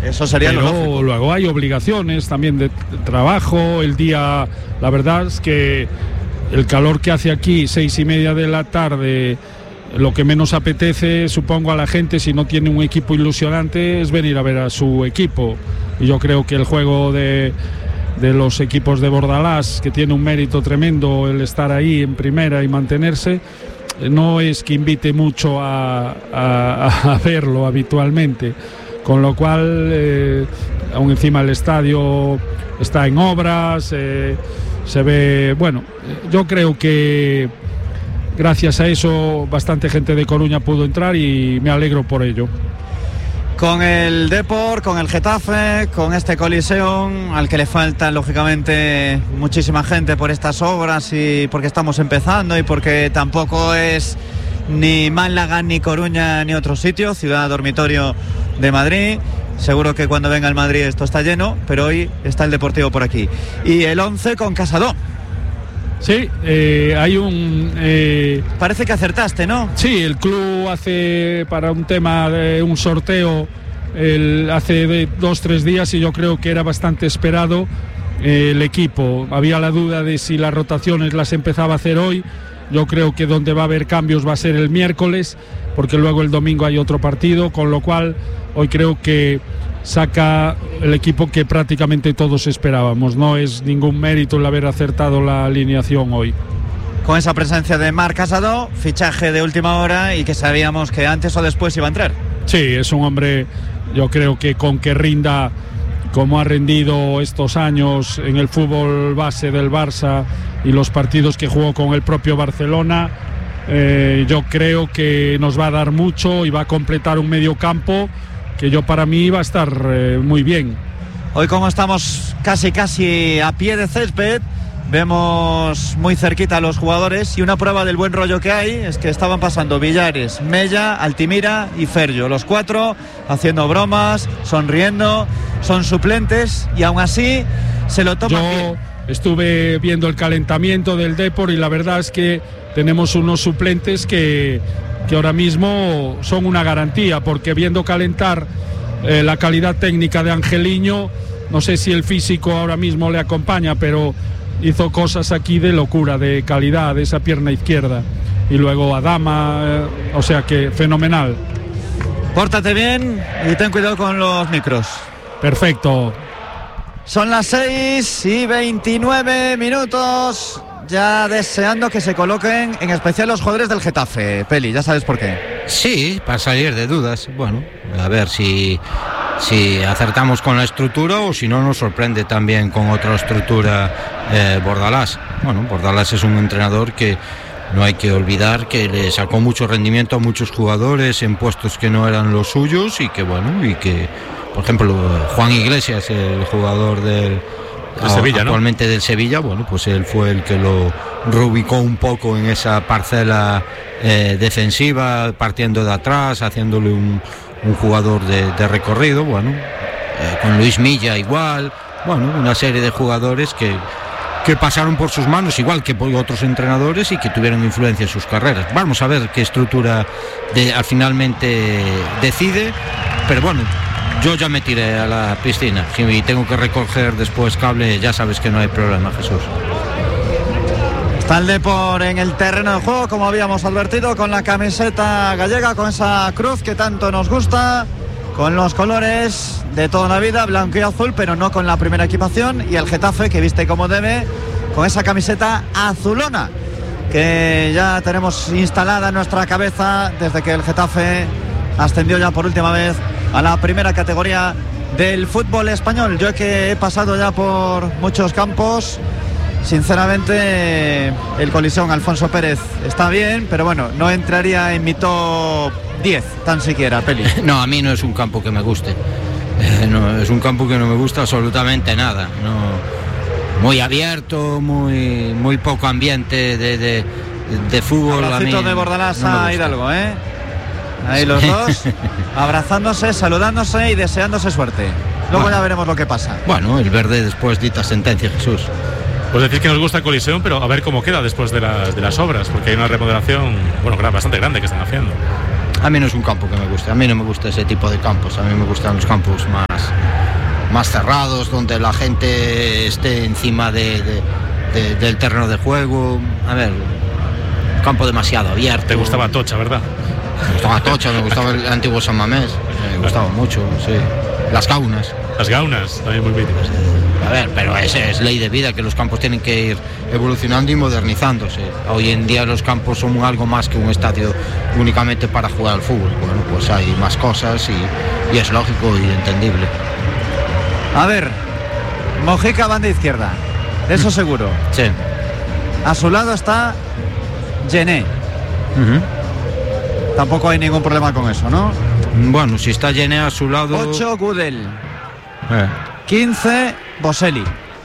Eso sería lo lógico. Pero luego hay obligaciones también de trabajo, el día, la verdad es que el calor que hace aquí, 6:30 de la tarde, lo que menos apetece, supongo, a la gente, si no tiene un equipo ilusionante, es venir a ver a su equipo. Y yo creo que el juego de los equipos de Bordalás, que tiene un mérito tremendo el estar ahí en primera y mantenerse, no es que invite mucho a verlo habitualmente, con lo cual aún encima el estadio está en obras, se ve, bueno, yo creo que gracias a eso bastante gente de Coruña pudo entrar y me alegro por ello. Con el Depor, con el Getafe, con este Coliseum, al que le falta lógicamente muchísima gente por estas obras y porque estamos empezando y porque tampoco es ni Málaga, ni Coruña, ni otro sitio, ciudad dormitorio de Madrid. Seguro que cuando venga el Madrid esto está lleno, pero hoy está el Deportivo por aquí. Y el 11 con Casado. Sí, hay un... Parece que acertaste, ¿no? Sí, el club hace para un tema de un sorteo hace 2-3 días y yo creo que era bastante esperado el equipo. Había la duda de si las rotaciones las empezaba a hacer hoy. Yo creo que donde va a haber cambios va a ser el miércoles, porque luego el domingo hay otro partido, con lo cual hoy creo que saca el equipo que prácticamente todos esperábamos. No es ningún mérito el haber acertado la alineación hoy. Con esa presencia de Marc Casado, fichaje de última hora y que sabíamos que antes o después iba a entrar. Sí, es un hombre, yo creo que con que rinda como ha rendido estos años en el fútbol base del Barça y los partidos que jugó con el propio Barcelona, yo creo que nos va a dar mucho y va a completar un medio campo que yo para mí va a estar muy bien. Hoy, como estamos casi a pie de césped, vemos muy cerquita a los jugadores y una prueba del buen rollo que hay es que estaban pasando Villares, Mella, Altimira y Ferjo, los cuatro haciendo bromas, sonriendo, son suplentes y aún así se lo toman bien. Estuve viendo el calentamiento del Depor y la verdad es que tenemos unos suplentes que ahora mismo son una garantía, porque viendo calentar la calidad técnica de Angeliño, no sé si el físico ahora mismo le acompaña, pero hizo cosas aquí de locura, de calidad, de esa pierna izquierda. Y luego Adama, o sea que fenomenal. Pórtate bien y ten cuidado con los micros. Perfecto. Son las 6:29, ya deseando que se coloquen, en especial los jugadores del Getafe. Peli, ya sabes por qué. Sí, para salir de dudas. Bueno, a ver si acertamos con la estructura o si no nos sorprende también con otra estructura Bordalás. Bueno, Bordalás es un entrenador que no hay que olvidar que le sacó mucho rendimiento a muchos jugadores en puestos que no eran los suyos y que, bueno, y que, por ejemplo, Juan Iglesias, el jugador del Sevilla, actualmente, ¿no?, del Sevilla, bueno, pues él fue el que lo reubicó un poco en esa parcela defensiva, partiendo de atrás, haciéndole un jugador de recorrido. Bueno, con Luis Milla igual, bueno, una serie de jugadores que pasaron por sus manos, igual que por otros entrenadores, y que tuvieron influencia en sus carreras. Vamos a ver qué estructura finalmente decide, pero bueno, yo ya me tiré a la piscina. Si tengo que recoger después cable, ya sabes que no hay problema, Jesús. Está el Depor en el terreno de juego, como habíamos advertido, con la camiseta gallega, con esa cruz que tanto nos gusta, con los colores de toda la vida, blanco y azul, pero no con la primera equipación, y el Getafe, que viste como debe, con esa camiseta azulona, que ya tenemos instalada en nuestra cabeza desde que el Getafe ascendió ya por última vez a la primera categoría del fútbol español. Yo que he pasado ya por muchos campos, sinceramente el Coliseum Alfonso Pérez está bien, pero bueno, no entraría en mi top 10 tan siquiera, Peli. No, a mí no es un campo que me guste. No, es un campo que no me gusta absolutamente nada. No, muy abierto, muy poco ambiente de fútbol. Abracito de Bordalás a Hidalgo, ¿eh? Ahí los dos abrazándose, saludándose y deseándose suerte. Luego ya veremos lo que pasa. Bueno, el verde después dicta sentencia, Jesús. Pues decir que nos gusta el Coliseum, pero a ver cómo queda después de las obras, porque hay una remodelación, bueno, bastante grande que están haciendo. A mí no es un campo que me guste, a mí no me gusta ese tipo de campos, a mí me gustan los campos más más cerrados, donde la gente esté encima del terreno de juego. A ver, un campo demasiado abierto. Te gustaba Atocha, ¿verdad? Me gustaba Atocha, me gustaba el antiguo San Mamés, me gustaba mucho, sí. Las Gaunas. Las Gaunas, también muy míticas. A ver, pero es ley de vida que los campos tienen que ir evolucionando y modernizándose. Hoy en día los campos son algo más que un estadio únicamente para jugar al fútbol. Bueno, pues hay más cosas y es lógico y entendible. A ver, Mojica banda izquierda, eso seguro. Sí. A su lado está Gené. Tampoco hay ningún problema con eso, ¿no? Bueno, si está Gené a su lado... 8, Gudel. 15, Boselli.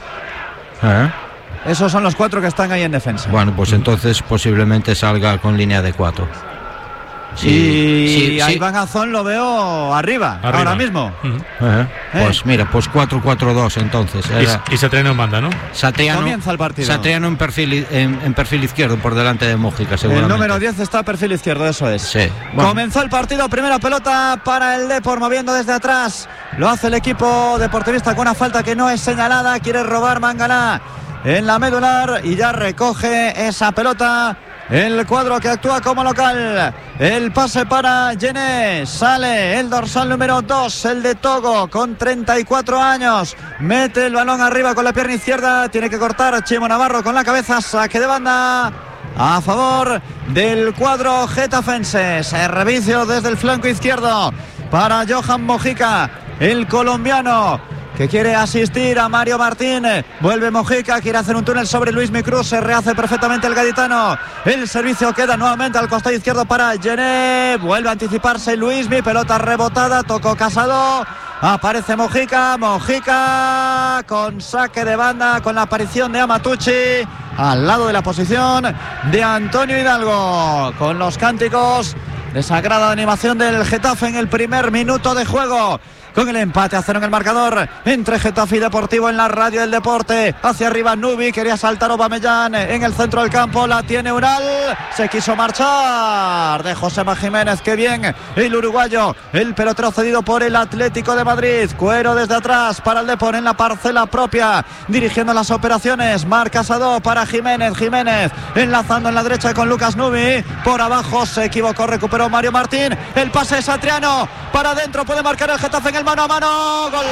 Esos son los 4 que están ahí en defensa. Bueno, pues entonces posiblemente salga con línea de 4. Sí, a Iván Azón lo veo arriba. Ahora mismo. Pues mira, pues 4-4-2 entonces. Y Satriano en banda, ¿no? Comienza el partido. Satriano en perfil izquierdo por delante de Mojica, seguramente. El número 10 está a perfil izquierdo, eso es. Sí. Bueno. Comenzó el partido, primera pelota para el Depor, moviendo desde atrás. Lo hace el equipo deportivista con una falta que no es señalada. Quiere robar Mangala en la medular y ya recoge esa pelota el cuadro que actúa como local. El pase para Gené. Sale el dorsal número 2, el de Togo, con 34 años. Mete el balón arriba con la pierna izquierda. Tiene que cortar Chimo Navarro con la cabeza. Saque de banda a favor del cuadro getafense. Servicio desde el flanco izquierdo para Johan Mojica, el colombiano, que quiere asistir a Mario Martín. Vuelve Mojica, quiere hacer un túnel sobre Luismi Cruz. Se rehace perfectamente el gaditano. El servicio queda nuevamente al costado izquierdo para Gené. Vuelve a anticiparse Luismi. Pelota rebotada, tocó Casado. Aparece Mojica con saque de banda, con la aparición de Amatucci al lado de la posición de Antonio Hidalgo, con los cánticos de sagrada animación del Getafe en el primer minuto de juego. Con el empate a 0 en el marcador entre Getafe y Deportivo en la radio del deporte. Hacia arriba Nubi, quería saltar Aubameyang en el centro del campo, la tiene Unal, se quiso marchar de Josema Jiménez. Qué bien el uruguayo, el pelotero cedido por el Atlético de Madrid. Cuero desde atrás para el Depor en la parcela propia, dirigiendo las operaciones. Marca Sadó para Jiménez enlazando en la derecha con Lucas Nubi. Por abajo se equivocó, recuperó Mario Martín. El pase es Satriano para adentro, puede marcar el Getafe en el mano a mano. Gol.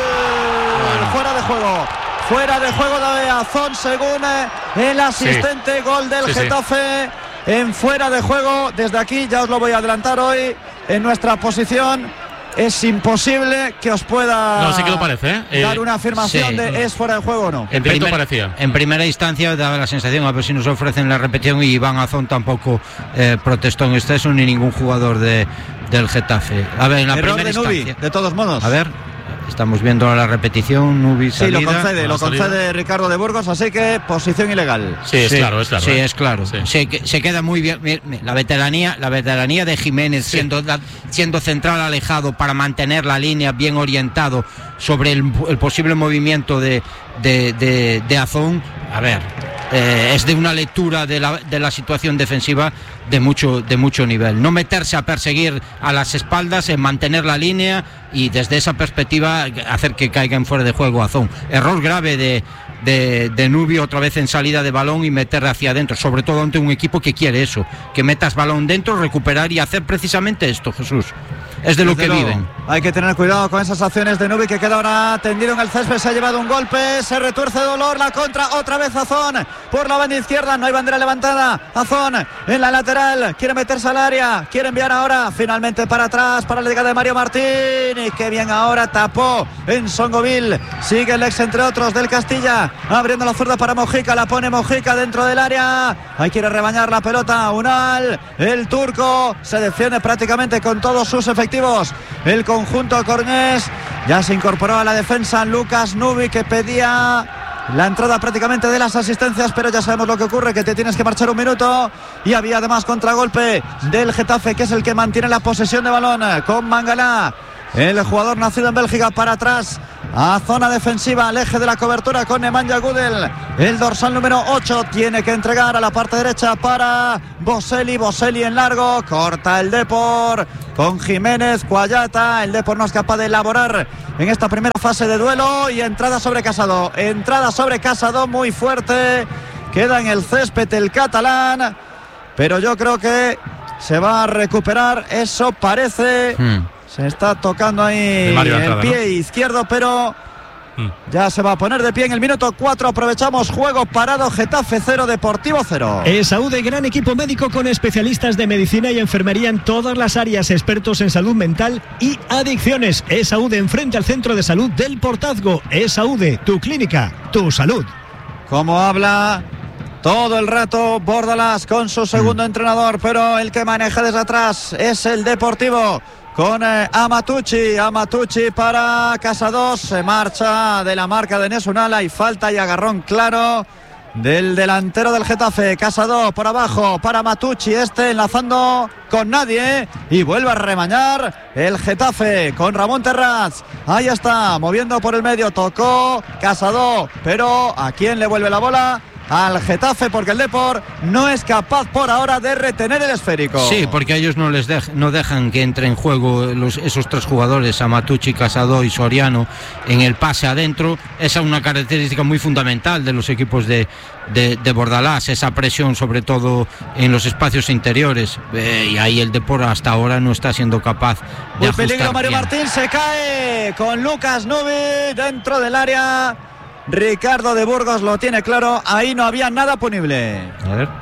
Fuera de juego de Azón, según el asistente. Gol del Getafe en fuera de juego. Desde aquí ya os lo voy a adelantar hoy en nuestra posición. Es imposible que os pueda sí que lo parece, dar una afirmación de es fuera de juego o no. En primera instancia daba la sensación, a ver si nos ofrecen la repetición, y Iván Azón tampoco protestó en exceso, ni ningún jugador del Getafe. A ver, en la error primera de Nubi, instancia, de todos modos. A ver, estamos viendo la repetición. Nubi salida. Sí, lo concede Ricardo de Burgos, así que posición ilegal. Sí, es claro. Sí, es claro. Sí. Se queda muy bien. La veteranía de Jiménez, siendo central alejado para mantener la línea bien orientado sobre el posible movimiento de Azón. A ver, es de una lectura de la situación defensiva de mucho nivel. No meterse a perseguir a las espaldas, en mantener la línea y desde esa perspectiva hacer que caigan fuera de juego Azón. Error grave de Nubi, otra vez en salida de balón y meter hacia adentro, sobre todo ante un equipo que quiere eso, que metas balón dentro, recuperar y hacer precisamente esto, Jesús. Es de lo que viven. Hay que tener cuidado con esas acciones de Nubi, que queda ahora tendido en el césped. Se ha llevado un golpe, se retuerce de dolor, la contra, otra vez Azón por la banda izquierda, no hay bandera levantada. Azón en la lateral, quiere meterse al área, quiere enviar ahora finalmente para atrás para la llegada de Mario Martín, y qué bien ahora tapó en Songoville. Sigue el ex, entre otros, del Castilla, abriendo la zurda para Mojica, la pone Mojica dentro del área, ahí quiere rebañar la pelota Unal, el turco se defiende prácticamente con todos sus efectivos. El conjunto cornés, ya se incorporó a la defensa Lucas Nubi, que pedía la entrada prácticamente de las asistencias, pero ya sabemos lo que ocurre, que te tienes que marchar un minuto, y había además contragolpe del Getafe, que es el que mantiene la posesión de balón con Mangala. el jugador nacido en Bélgica, para atrás a zona defensiva, al eje de la cobertura con Nemanja Gudel, el dorsal número 8, tiene que entregar a la parte derecha para Boselli en largo, corta el Depor con Jiménez, Cuayata, el Depor no es capaz de elaborar en esta primera fase de duelo, y entrada sobre Casado muy fuerte, queda en el césped el catalán, pero yo creo que se va a recuperar, eso parece. Se está tocando ahí el pie izquierdo, pero ya se va a poner de pie en el minuto 4. Aprovechamos juego parado, Getafe 0, Deportivo 0. ESAUDE, gran equipo médico con especialistas de medicina y enfermería en todas las áreas, expertos en salud mental y adicciones. ESAUDE, enfrente al Centro de Salud del Portazgo. ESAUDE, tu clínica, tu salud. Como habla todo el rato Bordalás con su segundo entrenador, pero el que maneja desde atrás es el Deportivo, con Amatucci para Casado, se marcha de la marca de Nesunal, y falta y agarrón claro del delantero del Getafe. Casado por abajo para Amatucci, enlazando con nadie, y vuelve a remañar el Getafe con Ramón Terraz. Ahí está, moviendo por el medio, tocó Casado, pero ¿a quién le vuelve la bola? Al Getafe, porque el Depor no es capaz por ahora de retener el esférico. Sí, porque a ellos no dejan que entre en juego esos tres jugadores, Amatucci, Casado y Soriano, en el pase adentro. Esa es una característica muy fundamental de los equipos de Bordalás, esa presión sobre todo en los espacios interiores, y ahí el Depor hasta ahora no está siendo capaz de ajustar. Peligro, Mario bien. Martín se cae con Lucas Nubi dentro del área. Ricardo de Burgos lo tiene claro, ahí no había nada punible. A ver.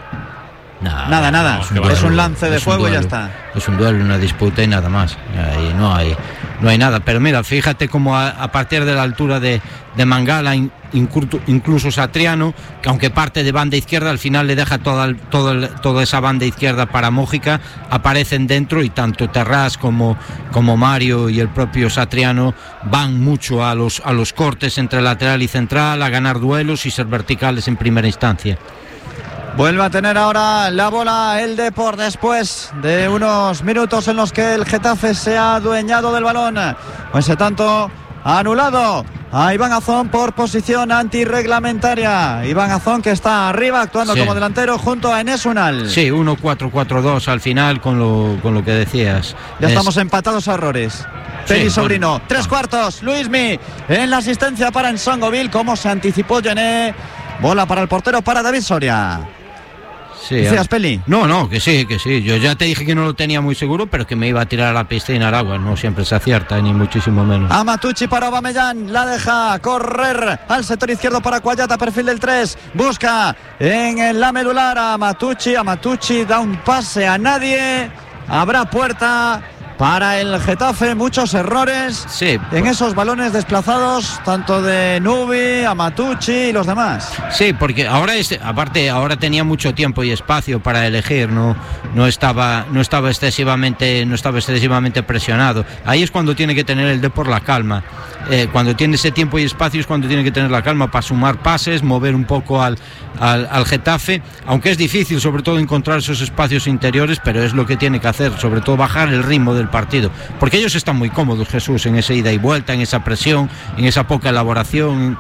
Nada. No, es un lance de fuego y ya está. Es un duelo, una disputa y nada más. Ahí no hay nada. Pero mira, fíjate cómo a partir de la altura de Mangala, incluso Satriano, que aunque parte de banda izquierda, al final le deja toda esa banda izquierda para Mójica, aparecen dentro, y tanto Terrás como Mario y el propio Satriano van mucho a los cortes entre lateral y central, a ganar duelos y ser verticales en primera instancia. Vuelve a tener ahora la bola el Depor después de unos minutos en los que el Getafe se ha adueñado del balón. Pues tanto anulado a Iván Azón por posición antirreglamentaria. Iván Azón, que está arriba actuando como delantero junto a Enes Unal. Sí, 1-4-4-2 al final con lo que decías. Ya estamos empatados a errores. Peri Sobrino, 3/4, Luismi en la asistencia para Nsongoville, como se anticipó Gené. Bola para el portero, para David Soria. Sí, ¿Decías, Peli? No, que sí. Yo ya te dije que no lo tenía muy seguro, pero que me iba a tirar a la piscina al agua. No siempre se acierta, ni muchísimo menos. Amatucci para Aubameyang, la deja correr al sector izquierdo para Cuayata, perfil del 3. Busca en la medular a Amatucci da un pase a nadie. Habrá puerta para el Getafe, muchos errores en esos balones desplazados, tanto de Nubi, Amatucci y los demás. Sí, porque ahora ahora tenía mucho tiempo y espacio para elegir, no estaba excesivamente presionado. Ahí es cuando tiene que tener el Depor la calma. Cuando tiene ese tiempo y espacio es cuando tiene que tener la calma para sumar pases, mover un poco al Getafe, aunque es difícil sobre todo encontrar esos espacios interiores, pero es lo que tiene que hacer, sobre todo bajar el ritmo del partido, porque ellos están muy cómodos, Jesús, en esa ida y vuelta, en esa presión, en esa poca elaboración,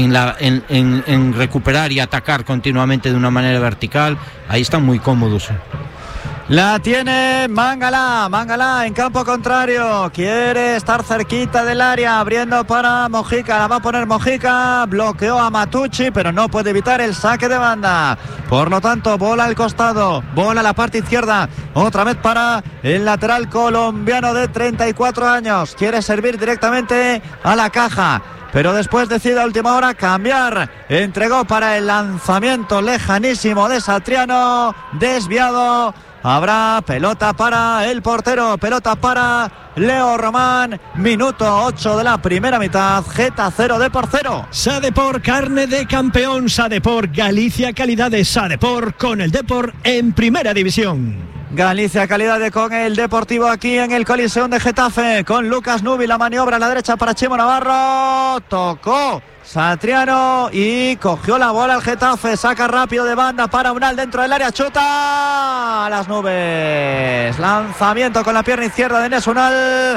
en recuperar y atacar continuamente de una manera vertical. Ahí están muy cómodos. La tiene Mangala en campo contrario, quiere estar cerquita del área, abriendo para Mojica, la va a poner Mojica, bloqueó a Amatucci, pero no puede evitar el saque de banda. Por lo tanto, bola al costado, bola a la parte izquierda, otra vez para el lateral colombiano de 34 años, quiere servir directamente a la caja, pero después decide a última hora cambiar. Entregó para el lanzamiento lejanísimo de Satriano, desviado. Habrá pelota para el portero, pelota para Leo Román. Minuto 8 de la primera mitad. Geta 0, Depor 0. Sadepor, carne de campeón. Sadepor, Galicia, calidad de Sadepor con el Depor en primera división. Galicia, calidad de con el Deportivo aquí en el Coliseum de Getafe, con Lucas Nubi, la maniobra a la derecha para Chimo Navarro, tocó Satriano y cogió la bola el Getafe, saca rápido de banda para Unal dentro del área, chuta a las nubes, lanzamiento con la pierna izquierda de Enes Unal,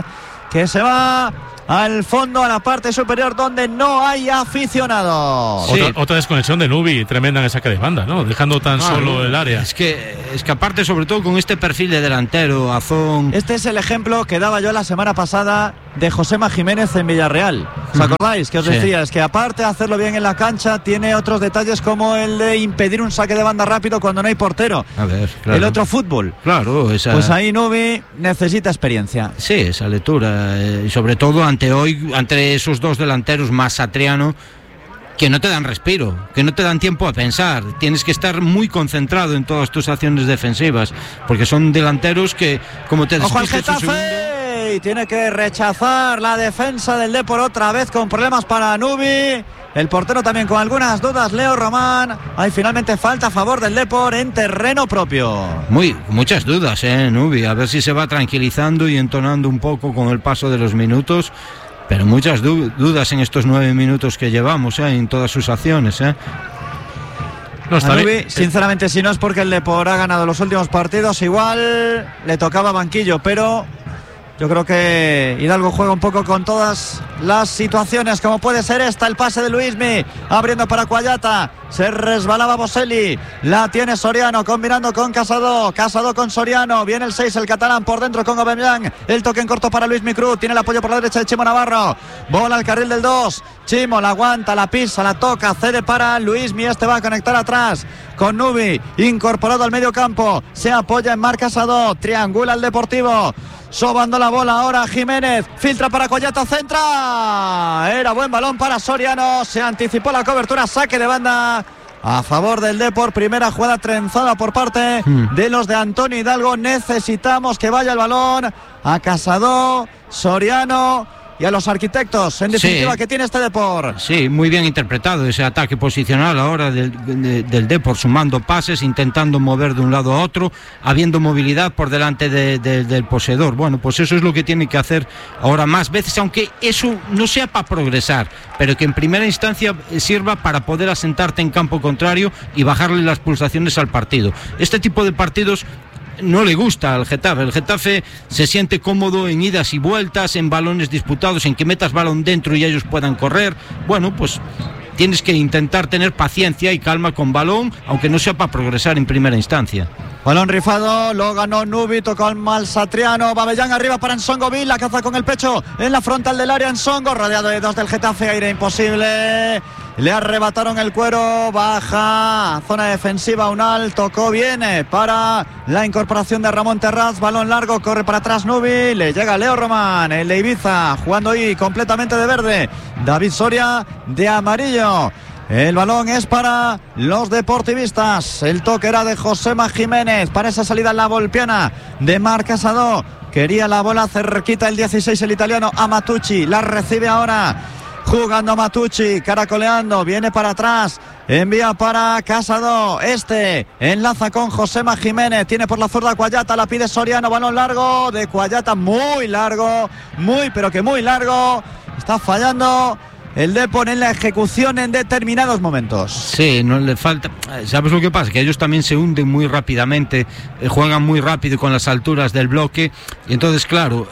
que se va al fondo, a la parte superior donde no hay aficionados. Sí. Otra desconexión de Nubi tremenda en el saque de banda, ¿no? Dejando tan solo el área. Es que aparte, sobre todo con este perfil de delantero, Azón. Este es el ejemplo que daba yo la semana pasada de Josema Jiménez en Villarreal. ¿Os acordáis? Que os decía, es que aparte de hacerlo bien en la cancha, tiene otros detalles como el de impedir un saque de banda rápido cuando no hay portero. A ver, claro. El otro fútbol. Claro, pues ahí Nubi necesita experiencia. Sí, esa lectura. Y sobre todo ante esos dos delanteros más Satriano, que no te dan respiro, que no te dan tiempo a pensar. Tienes que estar muy concentrado en todas tus acciones defensivas, porque son delanteros que, como te ¡ojo al Getafe! Y tiene que rechazar la defensa del Depor otra vez con problemas para Nubi. El portero también con algunas dudas, Leo Román. Hay finalmente falta a favor del Depor en terreno propio. Muchas dudas, Nubi. A ver si se va tranquilizando y entonando un poco con el paso de los minutos. Pero muchas dudas en estos 9 minutos que llevamos, en todas sus acciones, No está Nubi, bien. sinceramente, si no es porque el Depor ha ganado los últimos partidos, igual le tocaba banquillo, pero yo creo que Hidalgo juega un poco con todas las situaciones, como puede ser esta, el pase de Luismi, abriendo para Cuayata, se resbalaba Boselli, la tiene Soriano, combinando con Casado con Soriano, viene el 6, el catalán por dentro con Aubameyang, el toque en corto para Luismi Cruz, tiene el apoyo por la derecha de Chimo Navarro, bola al carril del 2, Chimo la aguanta, la pisa, la toca, cede para Luismi, este va a conectar atrás con Nubi, incorporado al medio campo, se apoya en Marc Casado, triangula el Deportivo, sobando la bola ahora Jiménez, filtra para Cuayata, centra, era buen balón para Soriano, se anticipó la cobertura, saque de banda a favor del Depor, primera jugada trenzada por parte de los de Antonio Hidalgo. Necesitamos que vaya el balón a Casado, Soriano y a los arquitectos, en definitiva, que tiene este Depor. Sí, muy bien interpretado ese ataque posicional ahora del Depor, sumando pases, intentando mover de un lado a otro, habiendo movilidad por delante del poseedor. Bueno, pues eso es lo que tiene que hacer ahora más veces, aunque eso no sea para progresar, pero que en primera instancia sirva para poder asentarte en campo contrario y bajarle las pulsaciones al partido. Este tipo de partidos no le gusta al Getafe. El Getafe se siente cómodo en idas y vueltas, en balones disputados, en que metas balón dentro y ellos puedan correr. Bueno, pues tienes que intentar tener paciencia y calma con balón, aunque no sea para progresar en primera instancia. Balón rifado, lo ganó Nubi, tocó al mal Satriano, Babellán arriba para Nsongo, la caza con el pecho en la frontal del área, Nsongo rodeado de dos del Getafe, aire imposible, le arrebataron el cuero, baja, zona defensiva Unal, tocó bien para la incorporación de Ramón Terraz, balón largo, corre para atrás Nubi, le llega Leo Román, el de Ibiza, jugando ahí completamente de verde, David Soria de amarillo. El balón es para los deportivistas. El toque era de Josema Jiménez para esa salida en la volpiana de Marc Casado. Quería la bola cerquita el 16, el italiano Amatucci. La recibe ahora jugando Matucci, caracoleando, viene para atrás, envía para Casado, enlaza con Josema Jiménez, tiene por la zurda Cuayata, la pide Soriano, balón largo de Cuayata, muy largo, pero que muy largo, está fallando el Depor en la ejecución en determinados momentos. Sí, no le falta. ¿Sabes lo que pasa? Que ellos también se hunden muy rápidamente, juegan muy rápido con las alturas del bloque, y entonces, claro,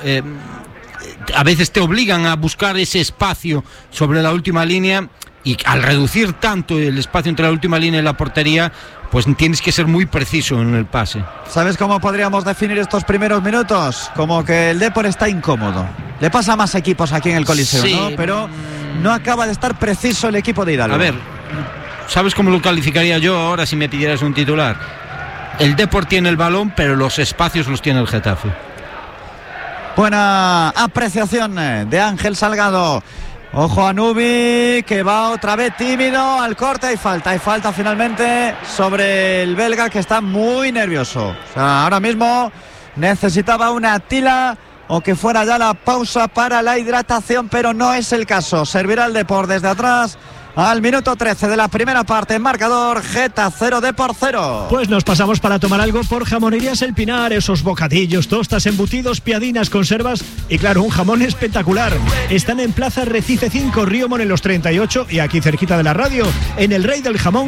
a veces te obligan a buscar ese espacio sobre la última línea, y al reducir tanto el espacio entre la última línea y la portería, pues tienes que ser muy preciso en el pase. ¿Sabes cómo podríamos definir estos primeros minutos? Como que el Depor está incómodo. Le pasa a más equipos aquí en el Coliseo, sí, ¿no? Pero no acaba de estar preciso el equipo de Hidalgo. A ver, ¿sabes cómo lo calificaría yo ahora si me pidieras un titular? El Depor tiene el balón, pero los espacios los tiene el Getafe. Buena apreciación de Ángel Salgado. Ojo a Nubi, que va otra vez tímido al corte. Hay falta finalmente sobre el belga, que está muy nervioso. O sea, ahora mismo necesitaba una tila o que fuera ya la pausa para la hidratación, pero no es el caso. Servirá el Depor desde atrás al minuto 13 de la primera parte. Marcador Geta 0, Depor 0. Pues nos pasamos para tomar algo por Jamonerías El Pinar. Esos bocadillos, tostas, embutidos, piadinas, conservas y claro, un jamón espectacular. Están en Plaza Recife 5, Río Morelos 38 y aquí cerquita de la radio, en el Rey del Jamón,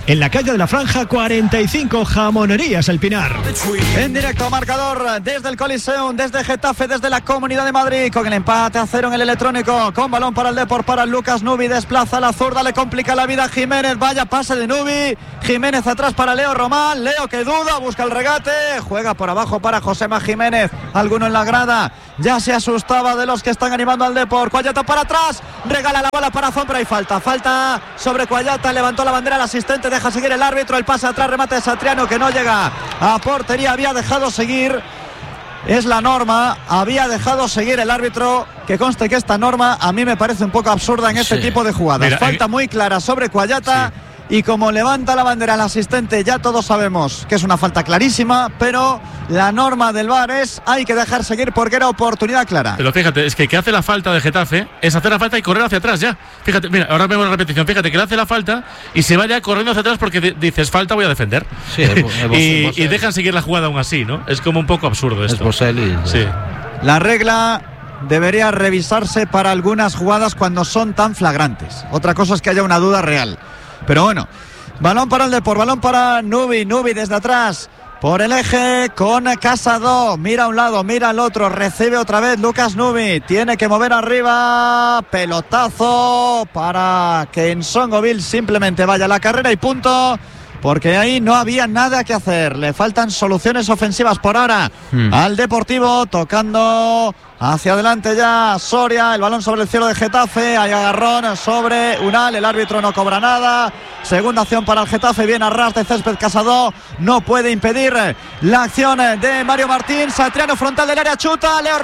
en la calle de la Franja 45, Jamonerías El Pinar. En directo marcador desde el Coliseum, desde Getafe, desde la Comunidad de Madrid, con el empate a 0 en el electrónico, con balón para el Depor, para Lucas Nubi, desplaza la zurda, le complica la vida a Jiménez, vaya pase de Nubi, Jiménez atrás para Leo Román, Leo que duda, busca el regate, juega por abajo para Josema Jiménez, alguno en la grada, ya se asustaba de los que están animando al Depor. Cuayata para atrás, regala la bola para Zon, pero hay falta sobre Cuayata, levantó la bandera el asistente, deja seguir el árbitro, el pase atrás, remate de Satriano que no llega a portería, había dejado seguir, es la norma, había dejado seguir el árbitro, que conste que esta norma a mí me parece un poco absurda en este tipo de jugadas. Mira, falta muy clara sobre Cuayata. Sí. Y como levanta la bandera el asistente, ya todos sabemos que es una falta clarísima, pero la norma del VAR es hay que dejar seguir porque era oportunidad clara. Pero fíjate, es que hace la falta de Getafe es hacer la falta y correr hacia atrás ya. Fíjate, mira, ahora vemos la repetición, fíjate que le hace la falta y se vaya corriendo hacia atrás porque dices falta, voy a defender. Sí, y dejan seguir la jugada aún así, ¿no? Es como un poco absurdo esto. Es Boselli. Sí. La regla debería revisarse para algunas jugadas cuando son tan flagrantes. Otra cosa es que haya una duda real. Pero bueno, balón para el Depor, balón para Nubi desde atrás, por el eje con Casado, mira a un lado, mira al otro, recibe otra vez Lucas Nubi, tiene que mover arriba, pelotazo para que Nsongoville simplemente vaya a la carrera y punto, porque ahí no había nada que hacer, le faltan soluciones ofensivas por ahora al Deportivo, tocando hacia adelante ya Soria, el balón sobre el cielo de Getafe, hay agarrón sobre Unal, el árbitro no cobra nada, segunda acción para el Getafe, viene a ras de césped Casado, no puede impedir la acción de Mario Martín, Satriano frontal del área, chuta, Leo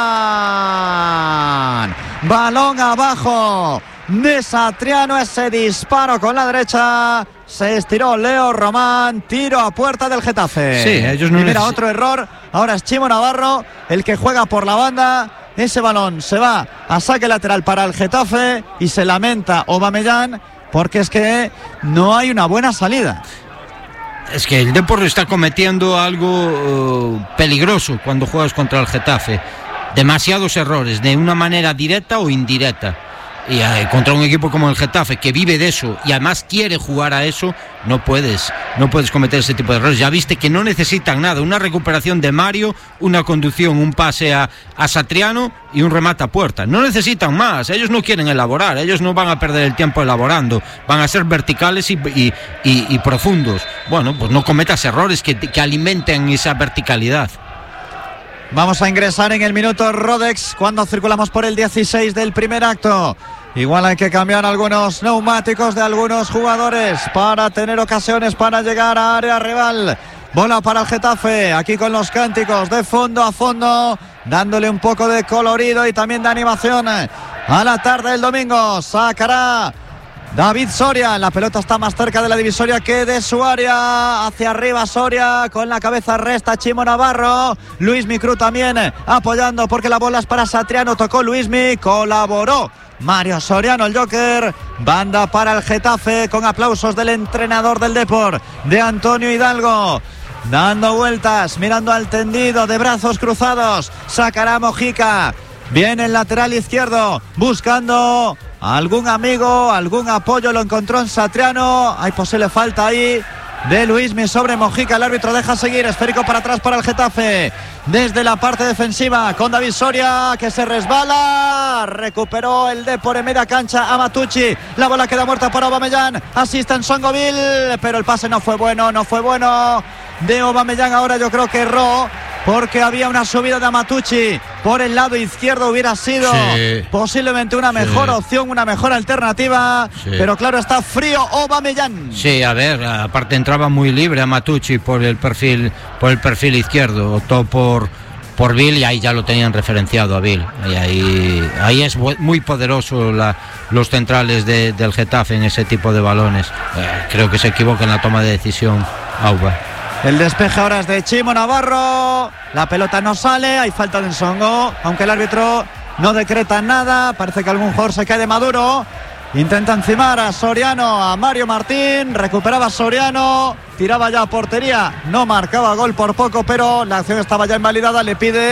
Román, balón abajo de Satriano, ese disparo con la derecha, se estiró Leo Román, tiro a puerta del Getafe. Sí, ellos no mira, otro error, ahora es Chimo Navarro el que juega por la banda, ese balón se va a saque lateral para el Getafe y se lamenta Aubameyang porque es que no hay una buena salida. Es que el Depor está cometiendo algo peligroso cuando juegas contra el Getafe, demasiados errores de una manera directa o indirecta. Y contra un equipo como el Getafe que vive de eso y además quiere jugar a eso, no puedes cometer ese tipo de errores. Ya viste que no necesitan nada, una recuperación de Mario, una conducción, un pase a Satriano y un remate a puerta. No necesitan más, ellos no quieren elaborar, ellos no van a perder el tiempo elaborando, van a ser verticales y profundos. Bueno, pues no cometas errores que alimenten esa verticalidad. Vamos a ingresar en el minuto Rodex cuando circulamos por el 16 del primer acto. Igual hay que cambiar algunos neumáticos de algunos jugadores para tener ocasiones para llegar a área rival. Bola para el Getafe, aquí con los cánticos de fondo a fondo, dándole un poco de colorido y también de animación a la tarde del domingo. Sacará David Soria, la pelota está más cerca de la divisoria que de su área, hacia arriba Soria, con la cabeza resta Chimo Navarro, Luismi Cruz también apoyando porque la bola es para Satriano, tocó Luismi, colaboró Mario Soriano, el Joker, banda para el Getafe con aplausos del entrenador del Depor, de Antonio Hidalgo. Dando vueltas, mirando al tendido de brazos cruzados, sacará Mojica, viene el lateral izquierdo, buscando algún amigo, algún apoyo, lo encontró en Satriano, hay posible falta ahí de Luismi sobre Mojica, el árbitro deja seguir, esférico para atrás para el Getafe, desde la parte defensiva con David Soria que se resbala, recuperó el Depor en media cancha a Matucci, la bola queda muerta para Aubameyang, asiste en Nsongoville, pero el pase no fue bueno de Aubameyang, ahora yo creo que erró porque había una subida de Amatucci por el lado izquierdo, hubiera sido posiblemente una mejor opción, una mejor alternativa, pero claro, está frío Aubameyang. Sí, a ver, aparte entraba muy libre Amatucci por el perfil izquierdo, optó por Bill y ahí ya lo tenían referenciado a Bill, y ahí es muy poderoso los centrales del Getafe en ese tipo de balones. Creo que se equivoca en la toma de decisión Auba. El despeje ahora es de Chimo Navarro, la pelota no sale, hay falta de Nsongo, aunque el árbitro no decreta nada, parece que algún jugador se cae de Maduro, intenta encimar a Soriano, a Mario Martín, recuperaba Soriano, tiraba ya a portería, no marcaba gol por poco, pero la acción estaba ya invalidada, le pide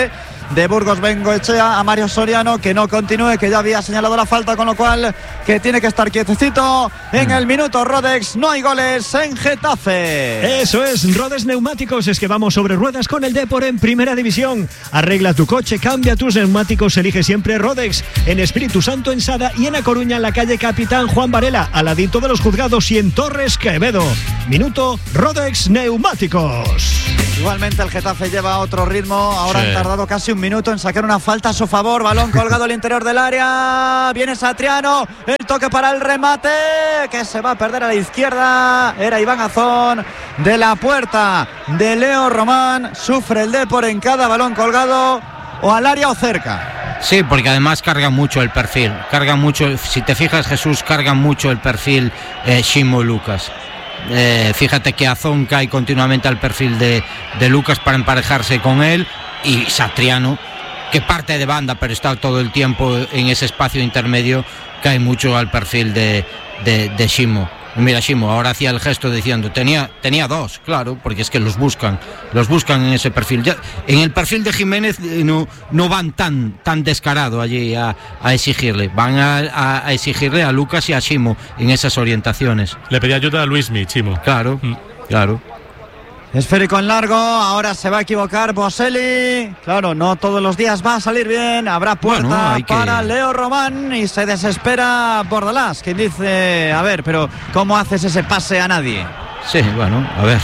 de Burgos Bengoechea a Mario Soriano, que no continúe, que ya había señalado la falta, con lo cual que tiene que estar quietecito. En el minuto Rodex, no hay goles en Getafe. Eso es, Rodes Neumáticos, es que vamos sobre ruedas con el Depor en Primera División. Arregla tu coche, cambia tus neumáticos, elige siempre Rodex. En Espíritu Santo, en Sada, y en A Coruña, en la calle Capitán Juan Varela, al ladito de los juzgados, y en Torres Quevedo. Minuto Rodex Neumáticos. Igualmente el Getafe lleva otro ritmo. Ahora han tardado casi un minuto en sacar una falta a su favor. Balón colgado al interior del área. Viene Satriano. El toque para el remate, que se va a perder a la izquierda. Era Iván Azón. De la puerta de Leo Román. Sufre el Depor en cada balón colgado, o al área o cerca. Sí, porque además carga mucho el perfil. Carga mucho, si te fijas, Jesús, carga mucho el perfil Ximo Lucas. Fíjate que Azón cae continuamente al perfil de Lucas para emparejarse con él, y Satriano, que parte de banda pero está todo el tiempo en ese espacio intermedio, cae mucho al perfil de Ximo. Mira, Ximo ahora hacía el gesto diciendo tenía dos, claro, porque es que los buscan en ese perfil. Ya, en el perfil de Jiménez no van tan descarado allí a exigirle, van a exigirle a Lucas y a Ximo en esas orientaciones. Le pedía ayuda a Luismi, Ximo. Claro. Esférico en largo, ahora se va a equivocar Boselli. Claro, no todos los días va a salir bien. Habrá puerta para Leo Román y se desespera Bordalás, quien dice, a ver, pero ¿cómo haces ese pase a nadie? Sí, bueno, a ver.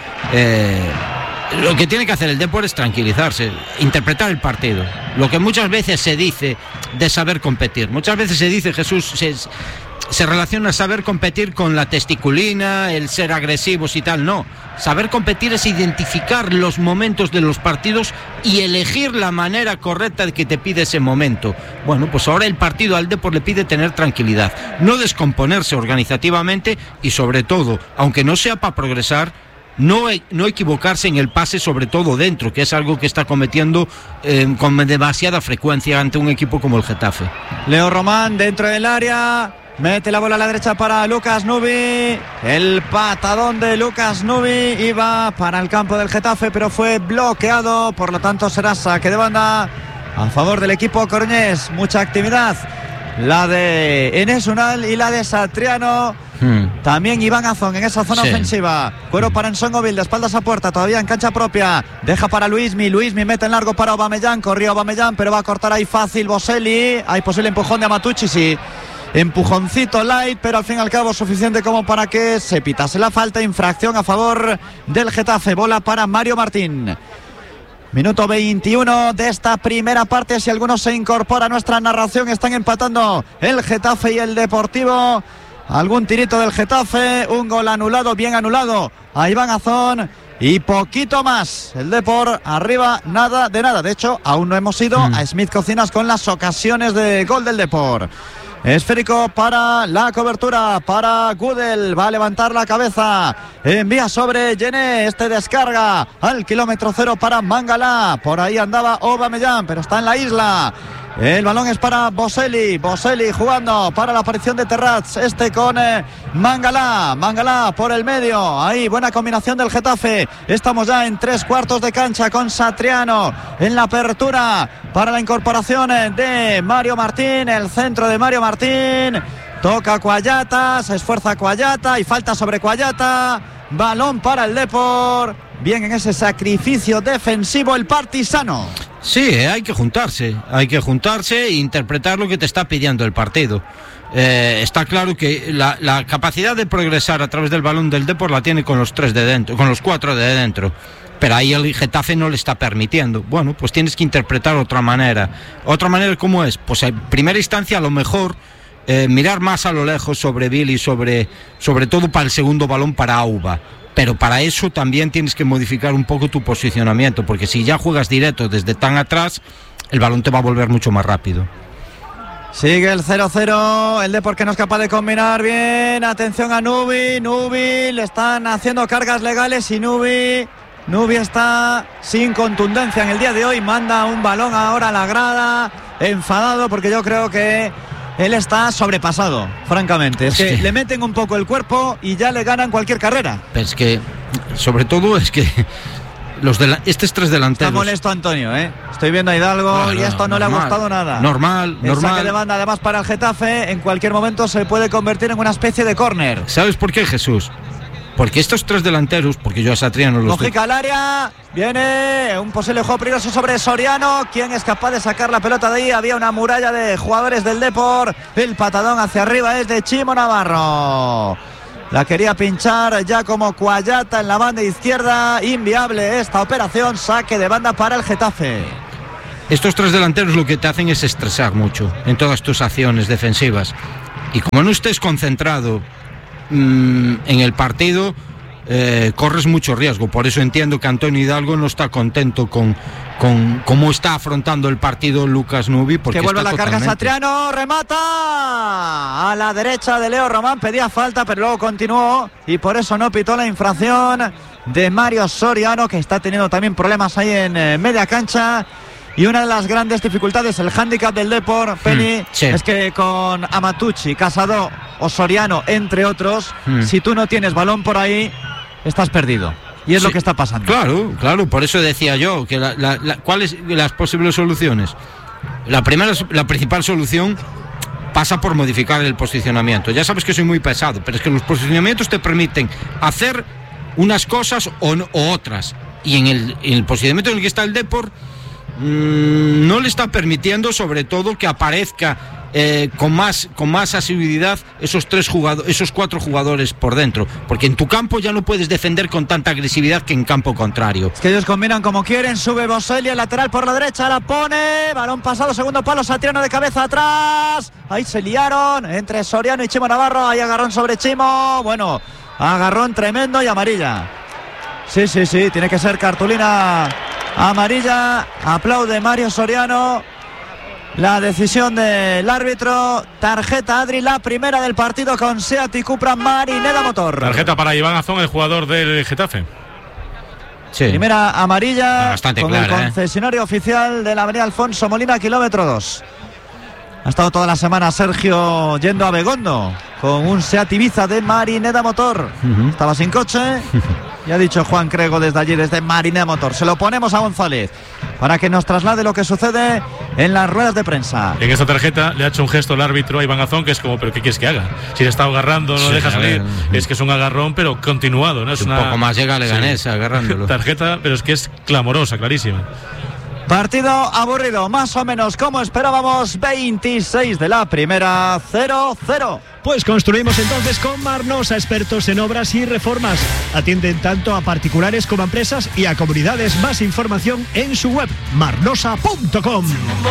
Lo que tiene que hacer el Depor es tranquilizarse, interpretar el partido. Lo que muchas veces se dice de saber competir. Muchas veces se dice, Jesús, se relaciona saber competir con la testiculina, el ser agresivos y tal. No, saber competir es identificar los momentos de los partidos y elegir la manera correcta de que te pide ese momento. Bueno, pues ahora el partido al Depor le pide tener tranquilidad, no descomponerse organizativamente y, sobre todo, aunque no sea para progresar, no equivocarse en el pase, sobre todo dentro, que es algo que está cometiendo con demasiada frecuencia ante un equipo como el Getafe. Leo Román dentro del área. Mete la bola a la derecha para Lucas Nubi. El patadón de Lucas Nubi iba para el campo del Getafe, pero fue bloqueado. Por lo tanto será saque de banda a favor del equipo coruñés. Mucha actividad, la de Enes Unal y la de Satriano. También Iván Azón en esa zona ofensiva. Cuero para Ensongovil, de espaldas a puerta, todavía en cancha propia. Deja para Luismi mete en largo para Aubameyang. Corría Aubameyang, pero va a cortar ahí fácil Boselli. Hay posible empujón de Amatucci, sí. Empujoncito light, pero al fin y al cabo suficiente como para que se pitase la falta. Infracción a favor del Getafe. Bola para Mario Martín. Minuto 21 de esta primera parte. Si alguno se incorpora a nuestra narración, están empatando el Getafe y el Deportivo. Algún tirito del Getafe, un gol anulado, bien anulado a Iván Azón, y poquito más. El Depor arriba, nada de nada. De hecho, aún no hemos ido a Smith Cocinas con las ocasiones de gol del Depor. Esférico para la cobertura, para Gudel, va a levantar la cabeza, envía sobre Yené, este descarga al kilómetro cero para Mangala. Por ahí andaba Aubameyang, pero está en la isla. El balón es para Boselli jugando para la aparición de Terrats, con Mangala por el medio. Ahí buena combinación del Getafe. Estamos ya en 3/4 de cancha con Satriano en la apertura para la incorporación de Mario Martín. El centro de Mario Martín, toca Cuallata, se esfuerza Cuallata y falta sobre Cuallata. Balón para el Depor. Bien en ese sacrificio defensivo el partisano. Sí, hay que juntarse e interpretar lo que te está pidiendo el partido. Está claro que la capacidad de progresar a través del balón del Depor la tiene con los 3 de dentro, con los 4 de dentro. Pero ahí el Getafe no le está permitiendo. Bueno, pues tienes que interpretar otra manera. ¿Otra manera cómo es? Pues en primera instancia a lo mejor mirar más a lo lejos sobre Billy, sobre todo para el segundo balón para Auba. Pero para eso también tienes que modificar un poco tu posicionamiento, porque si ya juegas directo desde tan atrás, el balón te va a volver mucho más rápido. Sigue el 0-0, el Depor que no es capaz de combinar bien. Atención a Nubi, le están haciendo cargas legales y Nubi está sin contundencia en el día de hoy. Manda un balón ahora a la grada, enfadado, porque yo creo que él está sobrepasado, francamente. Es que le meten un poco el cuerpo y ya le ganan cualquier carrera. Pero es que, sobre todo, es que estos tres delanteros. Está molesto Antonio, ¿eh? Estoy viendo a Hidalgo y esto no le ha gustado nada. Normal. El saque de banda, además, para el Getafe, en cualquier momento se puede convertir en una especie de córner. ¿Sabes por qué, Jesús? Porque estos tres delanteros, porque yo a Satriano los... Mojica al área, viene un posible juego peligroso sobre Soriano. ¿Quién es capaz de sacar la pelota de ahí? Había una muralla de jugadores del Depor. El patadón hacia arriba es de Chimo Navarro. La quería pinchar ya como Cuayata en la banda izquierda. Inviable esta operación. Saque de banda para el Getafe. Estos tres delanteros lo que te hacen es estresar mucho en todas tus acciones defensivas. Y como no estés concentrado en el partido, corres mucho riesgo. Por eso entiendo que Antonio Hidalgo no está contento con cómo está afrontando el partido Lucas Nubi, porque que vuelve está la carga totalmente... Satriano, remata a la derecha de Leo Román, pedía falta pero luego continuó y por eso no pitó la infracción de Mario Soriano, que está teniendo también problemas ahí en media cancha. Y una de las grandes dificultades, el hándicap del Depor, Penny, sí, es que con Amatucci, Casado o Soriano, entre otros, si tú no tienes balón por ahí, estás perdido. Y es lo que está pasando. Claro, por eso decía yo que ¿cuáles las posibles soluciones? La principal solución pasa por modificar el posicionamiento. Ya sabes que soy muy pesado, pero es que los posicionamientos te permiten hacer unas cosas o otras. Y en el posicionamiento en el que está el Depor, no le está permitiendo, sobre todo, que aparezca con más asiduidad esos cuatro jugadores por dentro, porque en tu campo ya no puedes defender con tanta agresividad que en campo contrario. Es que ellos combinan como quieren. Sube Boselli, el lateral por la derecha, la pone, balón pasado, segundo palo, Satriano de cabeza atrás, ahí se liaron entre Soriano y Chimo Navarro, ahí agarrón sobre Chimo, bueno, agarrón tremendo y amarilla. Sí, tiene que ser cartulina amarilla. Aplaude Mario Soriano la decisión del árbitro. Tarjeta, Adri, la primera del partido con Seat y Cupra Marineda Motor. Tarjeta para Iván Azón, el jugador del Getafe. Sí. Primera amarilla, bastante con clara, el concesionario oficial de la avenida Alfonso Molina, kilómetro 2. Ha estado toda la semana Sergio yendo a Begondo con un Seat Ibiza de Marineda Motor. Estaba sin coche y ha dicho Juan Crego desde allí, desde Marineda Motor. Se lo ponemos a González para que nos traslade lo que sucede en las ruedas de prensa. En esta tarjeta le ha hecho un gesto el árbitro a Iván Azón, que es como, ¿pero qué quieres que haga? Si le está agarrando, no deja salir. Es que es un agarrón, pero continuado, ¿no? Es un poco más llega a Leganés agarrándolo. Tarjeta, pero es que es clamorosa, clarísima. Partido aburrido, más o menos como esperábamos. 26 de la primera, 0-0. Pues construimos entonces con Marnosa, expertos en obras y reformas. Atienden tanto a particulares como a empresas y a comunidades. Más información en su web, marnosa.com.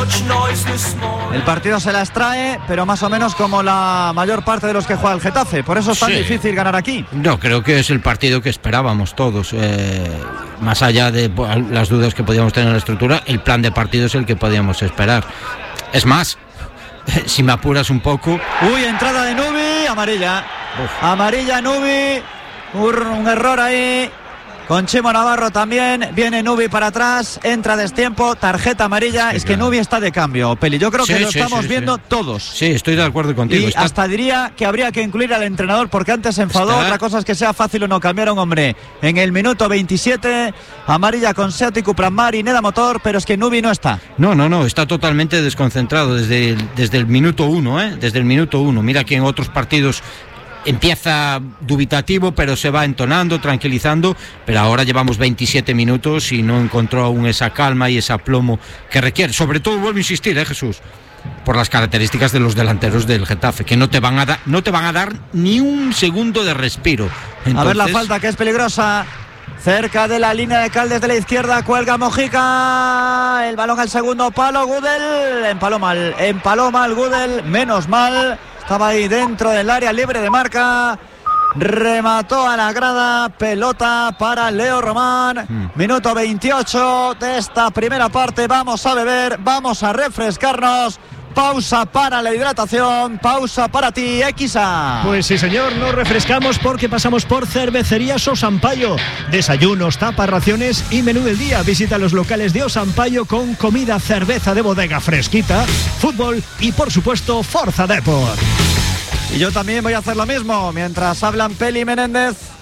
El partido se las trae, pero más o menos como la mayor parte de los que juega el Getafe. Por eso es tan difícil ganar aquí. No, creo que es el partido que esperábamos todos. Más allá de las dudas que podíamos tener en la estructura, el plan de partido es el que podíamos esperar. Es más, si me apuras un poco... Uy, entrada de Nubi, amarilla. Amarilla Nubi, un error ahí. Con Chimo Navarro también, viene Nubi para atrás, entra a destiempo, tarjeta amarilla. Es que Nubi está de cambio, Peli. Yo creo que lo estamos viendo todos. Sí, estoy de acuerdo contigo. Y hasta diría que habría que incluir al entrenador, porque antes se enfadó. Otra cosa es que sea fácil o no cambiar a un hombre. En el minuto 27, amarilla con Seat y Cupra Marineda Motor, pero es que Nubi no está. No, está totalmente desconcentrado desde el minuto 1, Desde el minuto 1. Mira que en otros partidos empieza dubitativo, pero se va entonando, tranquilizando, pero ahora llevamos 27 minutos y no encontró aún esa calma y ese aplomo que requiere. Sobre todo, vuelvo a insistir, Jesús, por las características de los delanteros del Getafe, que no te van a dar ni un segundo de respiro. Entonces... A ver la falta, que es peligrosa. Cerca de la línea de cal desde la izquierda, cuelga Mojica, el balón al segundo palo, Gudel empaló mal Gudel, menos mal. Estaba ahí dentro del área libre de marca. Remató a la grada. Pelota para Leo Román. Minuto 28 de esta primera parte. Vamos a beber, vamos a refrescarnos. Pausa para la hidratación, pausa para ti, XA. Pues sí, señor, nos refrescamos porque pasamos por Cervecerías Osampayo. Desayunos, tapas, raciones y menú del día. Visita los locales de Osampayo con comida, cerveza de bodega fresquita, fútbol y, por supuesto, Forza Depor. Y yo también voy a hacer lo mismo. Mientras hablan Peli Menéndez,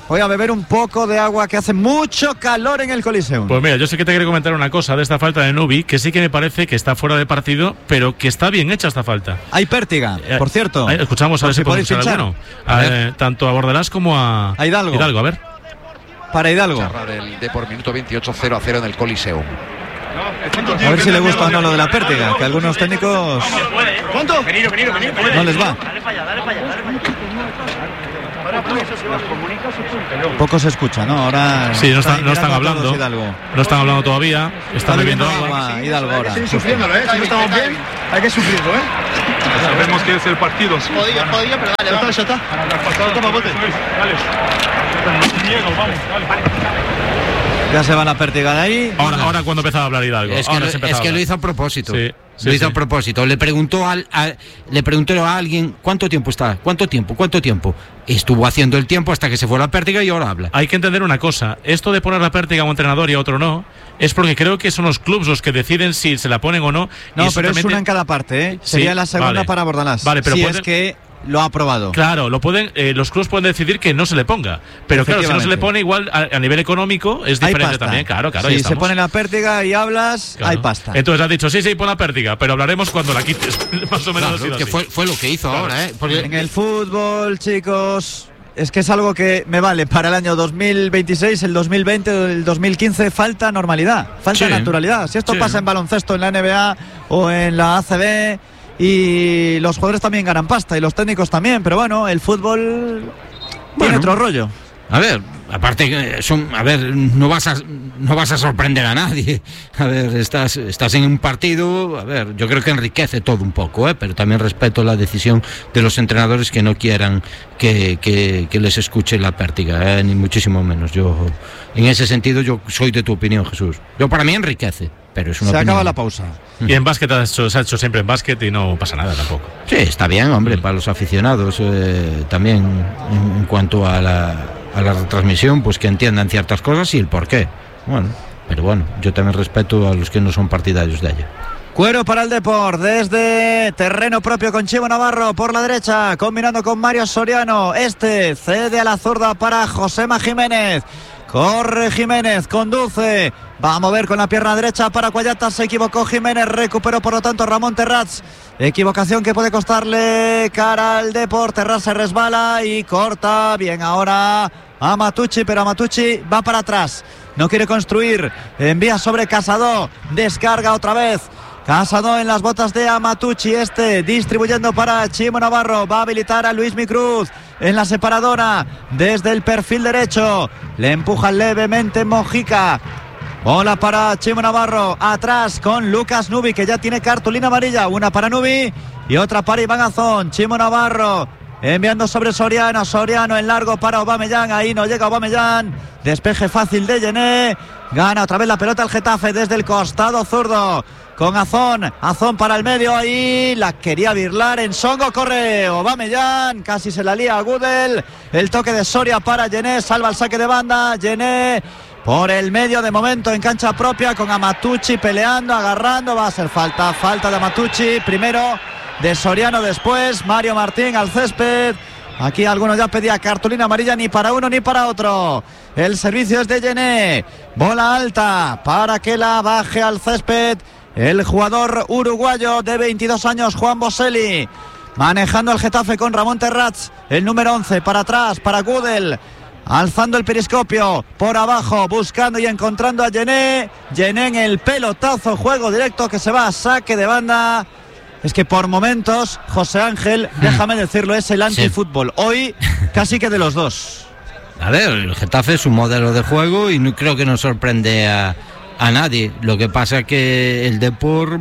voy a beber un poco de agua, que hace mucho calor en el Coliseum. Pues mira, yo sé que te quiero comentar una cosa de esta falta de Nubi, que sí que me parece que está fuera de partido, pero que está bien hecha esta falta. Hay pértiga, por cierto. Escuchamos a ver si podemos escuchar alguno. Tanto a Bordalás como a Hidalgo, a ver. Para Hidalgo. Del Depor, minuto 28, 0-0 en el Coliseum. A ver si le gusta o no lo de la pértiga, que a algunos técnicos no les va. Poco se escucha, ¿no? Ahora sí, no están hablando. No están hablando todavía. Están bebiendo agua. Hidalgo ahora. Estoy sufriéndolo, ¿eh? Si no estamos bien, hay que sufrirlo, ¿eh? Sabemos que es el partido. Podía, pero dale, vamos. Ya está. Ya se va la pértiga de ahí. Ahora cuando empezaba a hablar Hidalgo. Es que lo hizo a propósito. Sí. Lo hizo a propósito. Le preguntó a alguien ¿cuánto tiempo está? ¿Cuánto tiempo? Estuvo haciendo el tiempo hasta que se fue la pértiga y ahora habla. Hay que entender una cosa. Esto de poner la pértiga a un entrenador y a otro no, es porque creo que son los clubes los que deciden si se la ponen o no. No, pero es una en cada parte, ¿eh? Sería la segunda para Bordalás. Vale, pero es que lo ha aprobado. Claro, los clubes pueden decidir que no se le ponga. Pero claro, si no se le pone, igual a nivel económico es diferente también. Claro. Si se pone la pértiga y hablas, claro, hay pasta. Entonces has dicho, sí, pon la pértiga, pero hablaremos cuando la quites. Más o menos. Claro, que fue lo que hizo ahora, ¿eh? Porque en el fútbol, chicos, es que es algo que me vale para el año 2026, el 2020 o el 2015. Falta normalidad, falta naturalidad. Si esto pasa en baloncesto, en la NBA o en la ACB, y los jugadores también ganan pasta y los técnicos también, pero bueno, el fútbol tiene otro rollo. A ver, aparte no vas a sorprender a nadie. A ver, estás en un partido, a ver, yo creo que enriquece todo un poco, pero también respeto la decisión de los entrenadores que no quieran que les escuche la pértiga, ni muchísimo menos. Yo, en ese sentido, yo soy de tu opinión, Jesús. Yo, para mí enriquece. Pero es una opinión. Acaba la pausa. Y en básquet se ha hecho siempre en básquet y no pasa nada tampoco. Sí, está bien, hombre, para los aficionados también en cuanto a la retransmisión, pues que entiendan ciertas cosas y el porqué. Pero bueno, yo también respeto a los que no son partidarios de ella. Cuero para el Depor, desde terreno propio con Chimo Navarro por la derecha, combinando con Mario Soriano. Cede a la zurda para Josema Jiménez. Corre Jiménez, conduce, va a mover con la pierna derecha para Cuayata, se equivocó Jiménez, recuperó por lo tanto Ramón Terrats, equivocación que puede costarle cara al Depor. Terrats se resbala y corta bien ahora a Matucci, pero Matucci va para atrás, no quiere construir, envía sobre Casado, descarga otra vez Casado en las botas de Amatucci, distribuyendo para Chimo Navarro, va a habilitar a Luis Micruz en la separadora desde el perfil derecho, le empuja levemente Mojica. Bola para Chimo Navarro, atrás con Lucas Nubi, que ya tiene cartulina amarilla, una para Nubi y otra para Iván Azón. Chimo Navarro enviando sobre Soriano en largo para Aubameyang, ahí no llega Aubameyang, despeje fácil de Yené, gana otra vez la pelota el Getafe desde el costado zurdo con Azón para el medio, ahí la quería birlar en Songo, corre Aubameyang, casi se la lía a Gudel, el toque de Soria para Yené, salva el saque de banda, Yené por el medio de momento en cancha propia con Amatucci peleando, agarrando, va a ser falta de Amatucci, primero de Soriano, después Mario Martín al césped. Aquí algunos ya pedía cartulina amarilla, ni para uno ni para otro. El servicio es de Yené, bola alta para que la baje al césped el jugador uruguayo de 22 años, Juan Boselli, manejando el Getafe con Ramón Terrats, el número 11, para atrás, para Gudel, alzando el periscopio, por abajo, buscando y encontrando a Yené en el pelotazo, juego directo que se va a saque de banda. Es que por momentos, José Ángel, déjame decirlo, es el antifútbol, hoy casi que de los dos. A ver, el Getafe es un modelo de juego y no creo que nos sorprende a nadie. Lo que pasa es que el Depor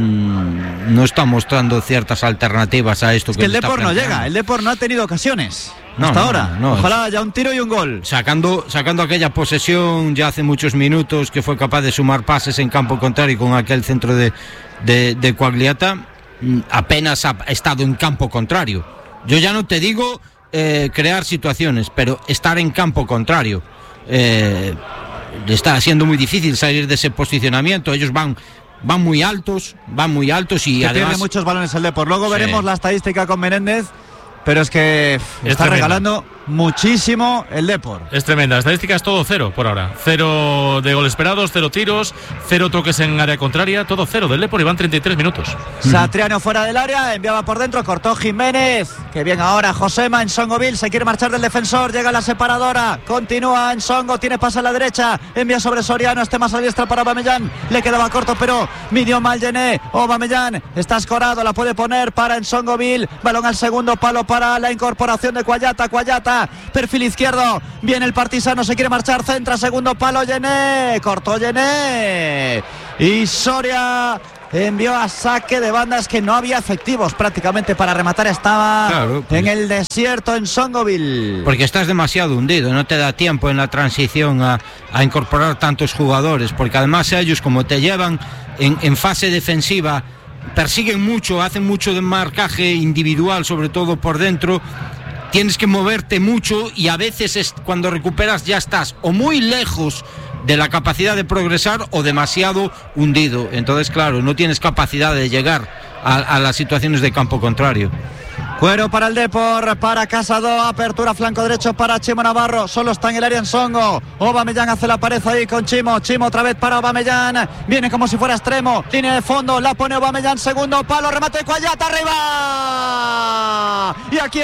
no está mostrando ciertas alternativas a esto. Es que el Depor no llega, el Depor no ha tenido ocasiones hasta ahora. Ojalá haya un tiro y un gol. Sacando aquella posesión ya hace muchos minutos, que fue capaz de sumar pases en campo contrario con aquel centro de Quagliata, apenas ha estado en campo contrario. Yo ya no te digo crear situaciones, pero estar en campo contrario. Le está siendo muy difícil salir de ese posicionamiento. Ellos van muy altos y además pierde muchos balones el Depor. Luego veremos la estadística con Menéndez, pero es que está regalando muchísimo el Depor. Es tremenda. La estadística es todo 0 por ahora. 0 de goles esperados, 0 tiros, 0 toques en área contraria, todo 0 del Depor y van 33 minutos. Satriano fuera del área, enviaba por dentro, cortó Jiménez. Que bien ahora Josema en Nsongoville, se quiere marchar del defensor, llega la separadora, continúa Nsongo, tiene pase a la derecha, envía sobre Soriano, este más a la diestra para Aubameyang, le quedaba corto pero midió mal Yené. Aubameyang está escorado, la puede poner para Nsongoville, balón al segundo palo para la incorporación de Cuayata, perfil izquierdo, viene el partisano, se quiere marchar, centra, segundo palo Yené, cortó Yené y Soria envió a saque de banda. Es que no había efectivos prácticamente para rematar, estaba en el desierto en Nsongoville. Porque estás demasiado hundido, no te da tiempo en la transición a incorporar tantos jugadores, porque además ellos, como te llevan en fase defensiva, persiguen mucho, hacen mucho de marcaje individual, sobre todo por dentro. Tienes que moverte mucho y a veces cuando recuperas ya estás o muy lejos de la capacidad de progresar o demasiado hundido. Entonces, claro, no tienes capacidad de llegar a las situaciones de campo contrario. Cuero para el Depor, para Casado, apertura flanco derecho para Chimo Navarro, solo está en el área Nsongo. Aubameyang hace la pared ahí con Chimo otra vez para Aubameyang, viene como si fuera extremo, línea de fondo, la pone Aubameyang, segundo palo, remate Cuayata, arriba. Y aquí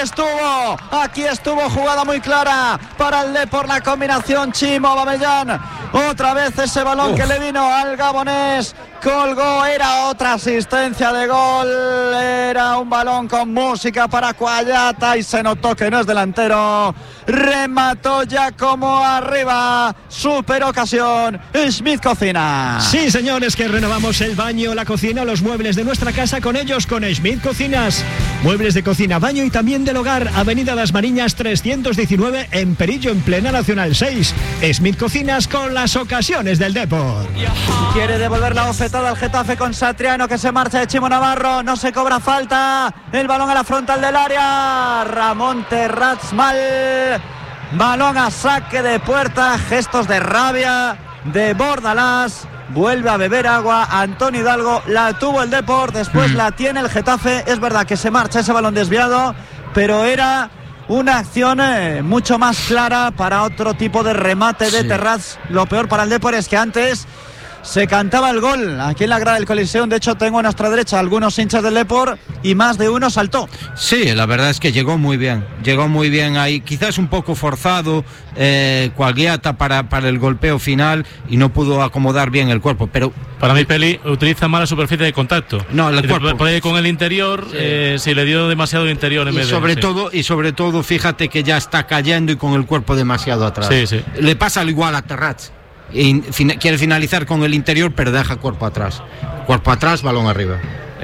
estuvo jugada muy clara para el Depor, la combinación Chimo Aubameyang, otra vez ese balón que le vino al gabonés, colgó, era otra asistencia de gol, era un balón con música para Cuayata y se notó que no es delantero, remató ya como arriba, super ocasión, Schmidt Cocina. Sí, señores, que renovamos el baño, la cocina, los muebles de nuestra casa con ellos, con Schmidt Cocinas. Muebles de cocina, baño y también del hogar, Avenida Las Mariñas 319 en Perillo, en plena Nacional 6. Schmidt Cocinas con las ocasiones del Depor. Quiere devolver la bofetada al Getafe con Satriano, que se marcha de Chimo Navarro, no se cobra falta, el balón a la frontal del área, Ramón Terrats mal, balón a saque de puerta, gestos de rabia de Bordalás, vuelve a beber agua Antonio Hidalgo, la tuvo el Depor, después la tiene el Getafe, es verdad que se marcha ese balón desviado, pero era una acción mucho más clara para otro tipo de remate de Terrats. Lo peor para el Depor es que antes se cantaba el gol aquí en la grada del Coliseum. De hecho, tengo a nuestra derecha algunos hinchas del Depor y más de uno saltó. Sí, la verdad es que llegó muy bien ahí, quizás un poco forzado Cuagliata para el golpeo final y no pudo acomodar bien el cuerpo, pero para mí Peli utiliza mala superficie de contacto. No, el cuerpo. Por ahí con el interior, sí, le dio demasiado interior en vez de... Y sobre todo, fíjate que ya está cayendo y con el cuerpo demasiado atrás. Sí. Le pasa al igual a Terrats. Quiere finalizar con el interior, pero deja cuerpo atrás, balón arriba.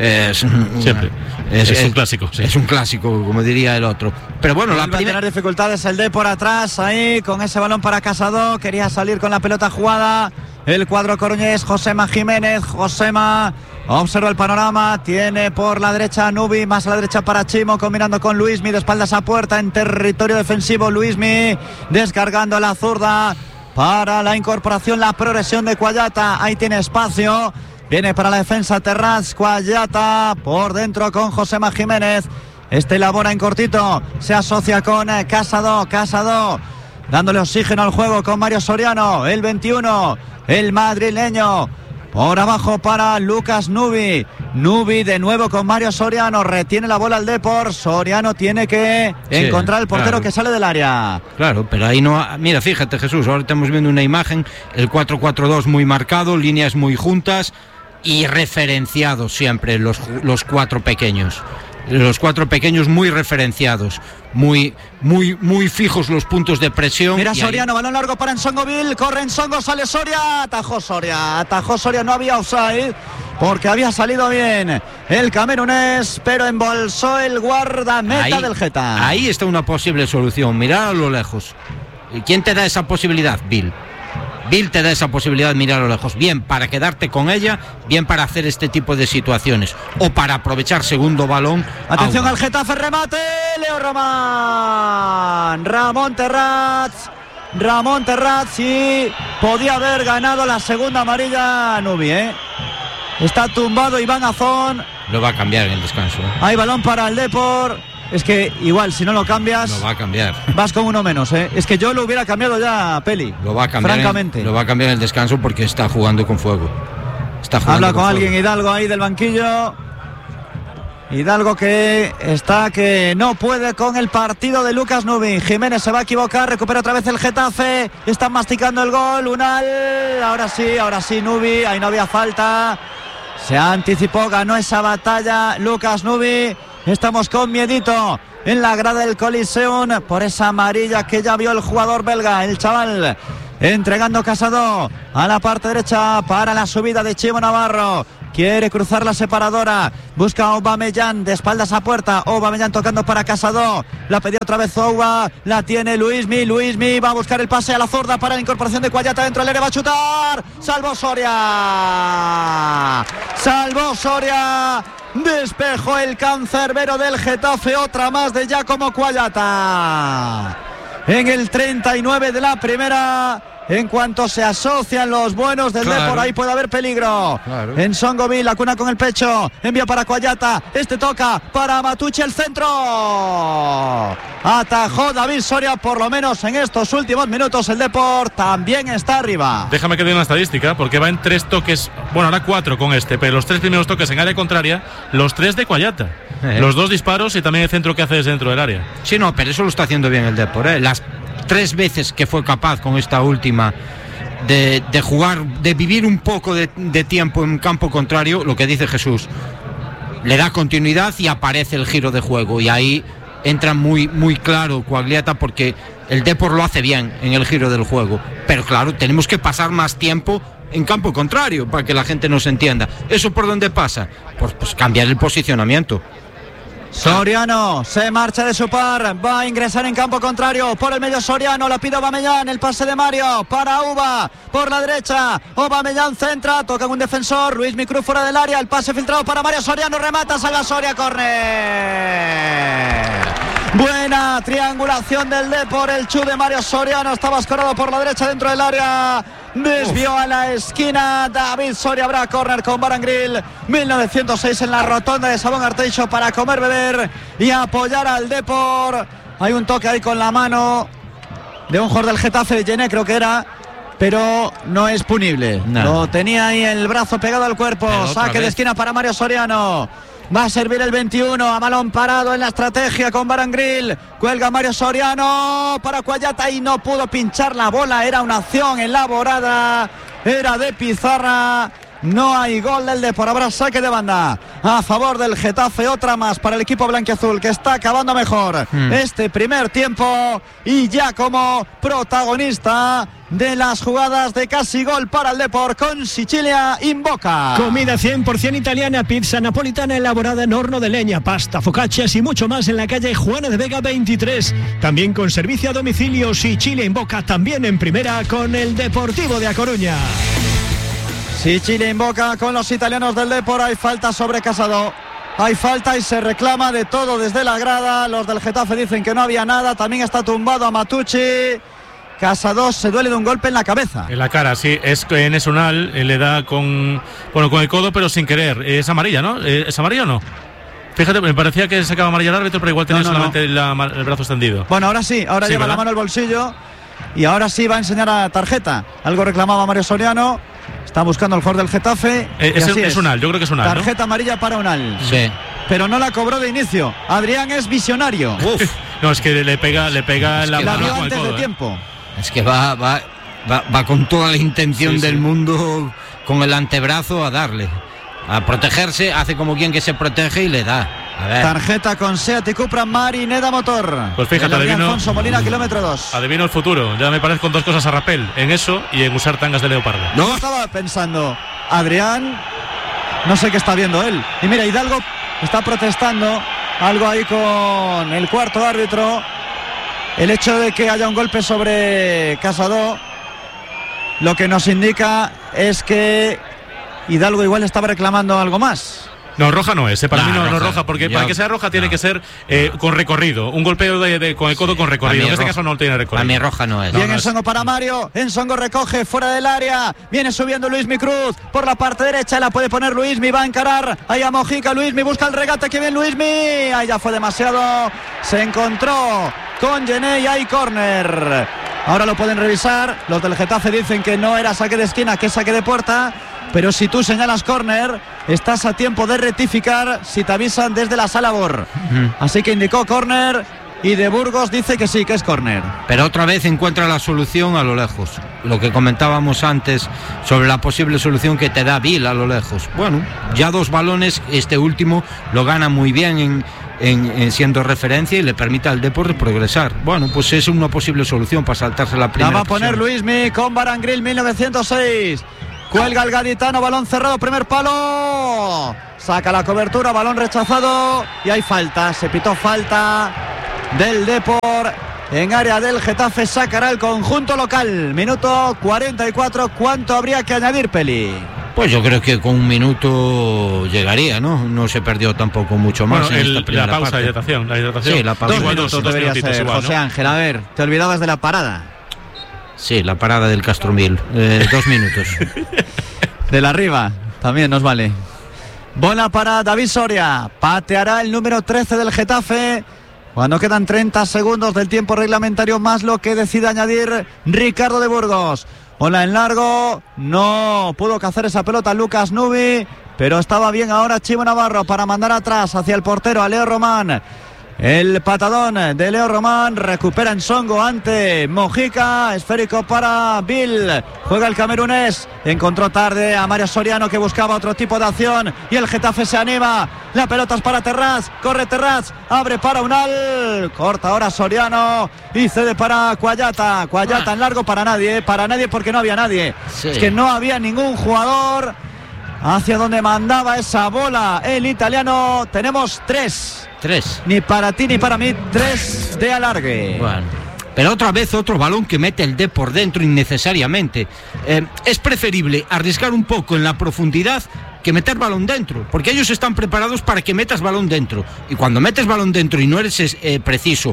Siempre es un clásico, sí. Es un clásico, como diría el otro. Pero bueno, va a tener dificultades el Depor atrás, ahí con ese balón para Casado, quería salir con la pelota jugada el cuadro coruñés. Josema Jiménez, Josema observa el panorama, tiene por la derecha Nubi, más a la derecha para Chimo, combinando con Luismi, de espaldas a puerta en territorio defensivo. Luismi descargando a la zurda para la incorporación, la progresión de Cuayata, ahí tiene espacio, viene para la defensa Terrats, Cuayata por dentro con Josema Jiménez, este elabora en cortito, se asocia con Casado, dándole oxígeno al juego con Mario Soriano, el 21, el madrileño, por abajo para Lucas Nubi de nuevo con Mario Soriano, retiene la bola al Depor, Soriano tiene que encontrar el portero que sale del área. Claro, pero ahí no... Mira, fíjate Jesús, ahora estamos viendo una imagen, el 4-4-2 muy marcado, líneas muy juntas y referenciados siempre los cuatro pequeños. Los cuatro pequeños muy referenciados, muy fijos los puntos de presión. Mira Soriano, balón largo para Nsongoville, corre Nsongo, sale Soria, atajó Soria, no había offside porque había salido bien el camerunés, pero embolsó el guardameta del Getafe. Ahí está una posible solución, mirar a lo lejos. ¿Quién te da esa posibilidad? Bill te da esa posibilidad de mirar a lo lejos, bien para quedarte con ella, bien para hacer este tipo de situaciones o para aprovechar segundo balón. Atención al Getafe, remate, Leo Ramón Terrats, y podía haber ganado la segunda amarilla Nubi, Está tumbado Iván Azón. Lo va a cambiar en el descanso. Hay balón para el Depor. es que igual si no lo cambias, lo va a cambiar. Vas con uno menos, ¿eh? Es que yo lo hubiera cambiado ya, Peli. Lo va a cambiar. Francamente. Lo va a cambiar en el descanso porque está jugando con fuego. Habla con alguien Hidalgo ahí del banquillo. Hidalgo que no puede con el partido de Lucas Nubi. Jiménez se va a equivocar, recupera otra vez el Getafe. Están masticando el gol. Unal. Ahora sí, Nubi. Ahí no había falta. Se anticipó, ganó esa batalla Lucas Nubi. Estamos con miedito en la grada del Coliseum por esa amarilla que ya vio el jugador belga, el chaval. Entregando Casado a la parte derecha para la subida de Chimo Navarro. Quiere cruzar la separadora. Busca a Aubameyang de espaldas a puerta. Aubameyang tocando para Casado. La pedía otra vez Ouba. La tiene Luismi. Luismi va a buscar el pase a la zurda para la incorporación de Cuallata dentro del área. Va a chutar. Salvó Soria. Despejó el cancerbero del Getafe. Otra más de Giacomo Cuallata. En el 39 de la primera. En cuanto se asocian los buenos del Depor, ahí puede haber peligro. En Songoville, la cuna con el pecho. Envía para Cuallata. Toca para Matucci, el centro. Atajó David Soria, por lo menos en estos últimos minutos. El Depor también está arriba. Déjame que dé una estadística, porque va en 3 toques. Bueno, ahora 4 con pero los 3 primeros toques en área contraria, los 3 de Cuallata. Los 2 disparos y también el centro que hace desde dentro del área. Sí, no, pero eso lo está haciendo bien el Depor, Las 3 veces que fue capaz con esta última de jugar, de vivir un poco de tiempo en campo contrario, lo que dice Jesús, le da continuidad y aparece el giro de juego, y ahí entra muy, muy claro Cuallata, porque el Depor lo hace bien en el giro del juego, pero claro, tenemos que pasar más tiempo en campo contrario para que la gente nos entienda. ¿Eso por dónde pasa? Pues cambiar el posicionamiento. Soriano se marcha de su par, va a ingresar en campo contrario por el medio Soriano, la pide Aubameyang, el pase de Mario para Uba por la derecha. Aubameyang centra, toca un defensor, Luismi Cruz fuera del área, el pase filtrado para Mario Soriano, remata, salva Soria, córner. Buena triangulación del Depor, el chu de Mario Soriano, estaba escorado por la derecha dentro del área. Desvió a la esquina David Soria. Habrá córner con Barangril. 1906 en la rotonda de Sabón Arteixo para comer, beber y apoyar al Depor. Hay un toque ahí con la mano de un jugador del Getafe, Gené creo que era, pero no es punible. Lo tenía ahí el brazo pegado al cuerpo. Saque de esquina para Mario Soriano. Va a servir el 21 a balón parado en la estrategia con Barangril. Cuelga Mario Soriano para Cuallata y no pudo pinchar la bola. Era una acción elaborada. Era de pizarra. No hay gol del Depor. Habrá saque de banda a favor del Getafe. Otra más para el equipo blanquiazul, que está acabando mejor este primer tiempo. Y ya como protagonista de las jugadas de casi gol para el Depor con Sicilia Invoca. Comida 100% italiana, pizza napolitana elaborada en horno de leña, pasta, focaccias y mucho más en la calle Juana de Vega 23. También con servicio a domicilio. Sicilia Invoca también en primera con el Deportivo de A Coruña. Sicilia Invoca con los italianos del Depor. Hay falta sobre Casado. Hay falta y se reclama de todo desde la grada. Los del Getafe dicen que no había nada. También está tumbado a Matucci. Casado se duele de un golpe en la cabeza. En la cara, sí. Es que en Esunal le da con el codo, pero sin querer. Es amarilla, ¿no? ¿Es amarilla o no? Fíjate, me parecía que sacaba amarilla el árbitro, pero igual tenía solamente el brazo extendido. Bueno, ahora sí. Ahora lleva la mano al bolsillo. Y ahora sí va a enseñar a tarjeta. Algo reclamaba Mario Soriano. Está buscando el jugador del Getafe. Es Unal, yo creo que es Unal. Tarjeta amarilla para Unal. Sí. Pero no la cobró de inicio. Adrián es visionario. Uf. No, es que le pega en la mano vio antes con el codo, de tiempo. Es que va con toda la intención del mundo, con el antebrazo a darle. A protegerse, hace como quien que se protege y le da. A ver. Tarjeta con Seat y Cupra Marineda Motor. Pues fíjate, adivino Alfonso Molina, kilómetro 2. Adivino el futuro. Ya me parece con 2 cosas a Rapel. En eso y en usar tangas de leopardo. No estaba pensando Adrián. No sé qué está viendo él. Y mira, Hidalgo está protestando. Algo ahí con el cuarto árbitro. El hecho de que haya un golpe sobre Casado, lo que nos indica es que Hidalgo igual estaba reclamando algo más. No, roja no es, para mí no es roja, porque para que sea roja tiene que ser con recorrido, un golpeo con el codo con recorrido. En este caso no tiene recorrido. Para mí roja no es. Bien, Ensongo para Mario, Ensongo recoge fuera del área, viene subiendo Luismi Cruz por la parte derecha, la puede poner Luismi, va a encarar ahí a Mojica, Luismi busca el regate, que bien Luismi, ahí ya fue demasiado, se encontró con Gené y hay córner. Ahora lo pueden revisar, los del Getafe dicen que no era saque de esquina, que es saque de puerta. Pero si tú señalas córner, estás a tiempo de rectificar si te avisan desde la sala VAR. Así que indicó córner y de Burgos dice que sí, que es córner. Pero otra vez encuentra la solución a lo lejos. Lo que comentábamos antes sobre la posible solución que te da Bill a lo lejos. Bueno, ya 2 balones, este último lo gana muy bien en siendo referencia y le permite al Depor progresar. Bueno, pues es una posible solución para saltarse la primera. La va a poner Luismi con Barangril 1906. Cuelga el gaditano, balón cerrado, primer palo. Saca la cobertura, balón rechazado. Y hay falta, se pitó falta del Depor en área del Getafe. Sacará el conjunto local. Minuto 44. ¿Cuánto habría que añadir, Peli? Pues yo creo que con 1 minuto llegaría, ¿no? No se perdió tampoco mucho más. Bueno, en esta primera la pausa, parte. la hidratación. Sí, la pausa. 2 minutos debería ser, igual, ¿no? José Ángel. A ver, te olvidabas de la parada. Sí, la parada del Castromil. 2 minutos. De la arriba, también nos vale. Bola para David Soria. Pateará el número 13 del Getafe. Cuando quedan 30 segundos del tiempo reglamentario, más lo que decide añadir Ricardo de Burgos. Bola en largo. No pudo cazar esa pelota Lucas Nubi, pero estaba bien ahora Chimo Navarro para mandar atrás hacia el portero a Leo Román. El patadón de Leo Román, recupera Ensongo ante Mojica, esférico para Bill, juega el camerunés, encontró tarde a Mario Soriano que buscaba otro tipo de acción y el Getafe se anima, la pelota es para Terraz, corre Terraz, abre para Unal, corta ahora Soriano y cede para Cuayata en largo para nadie porque no había nadie, sí. Es que no había ningún jugador hacia donde mandaba esa bola el italiano. Tenemos 3. Ni para ti ni para mí, 3 de alargue. Bueno, pero otra vez otro balón que mete el D por dentro innecesariamente. Es preferible arriesgar un poco en la profundidad que meter balón dentro, porque ellos están preparados para que metas balón dentro. Y cuando metes balón dentro y no eres preciso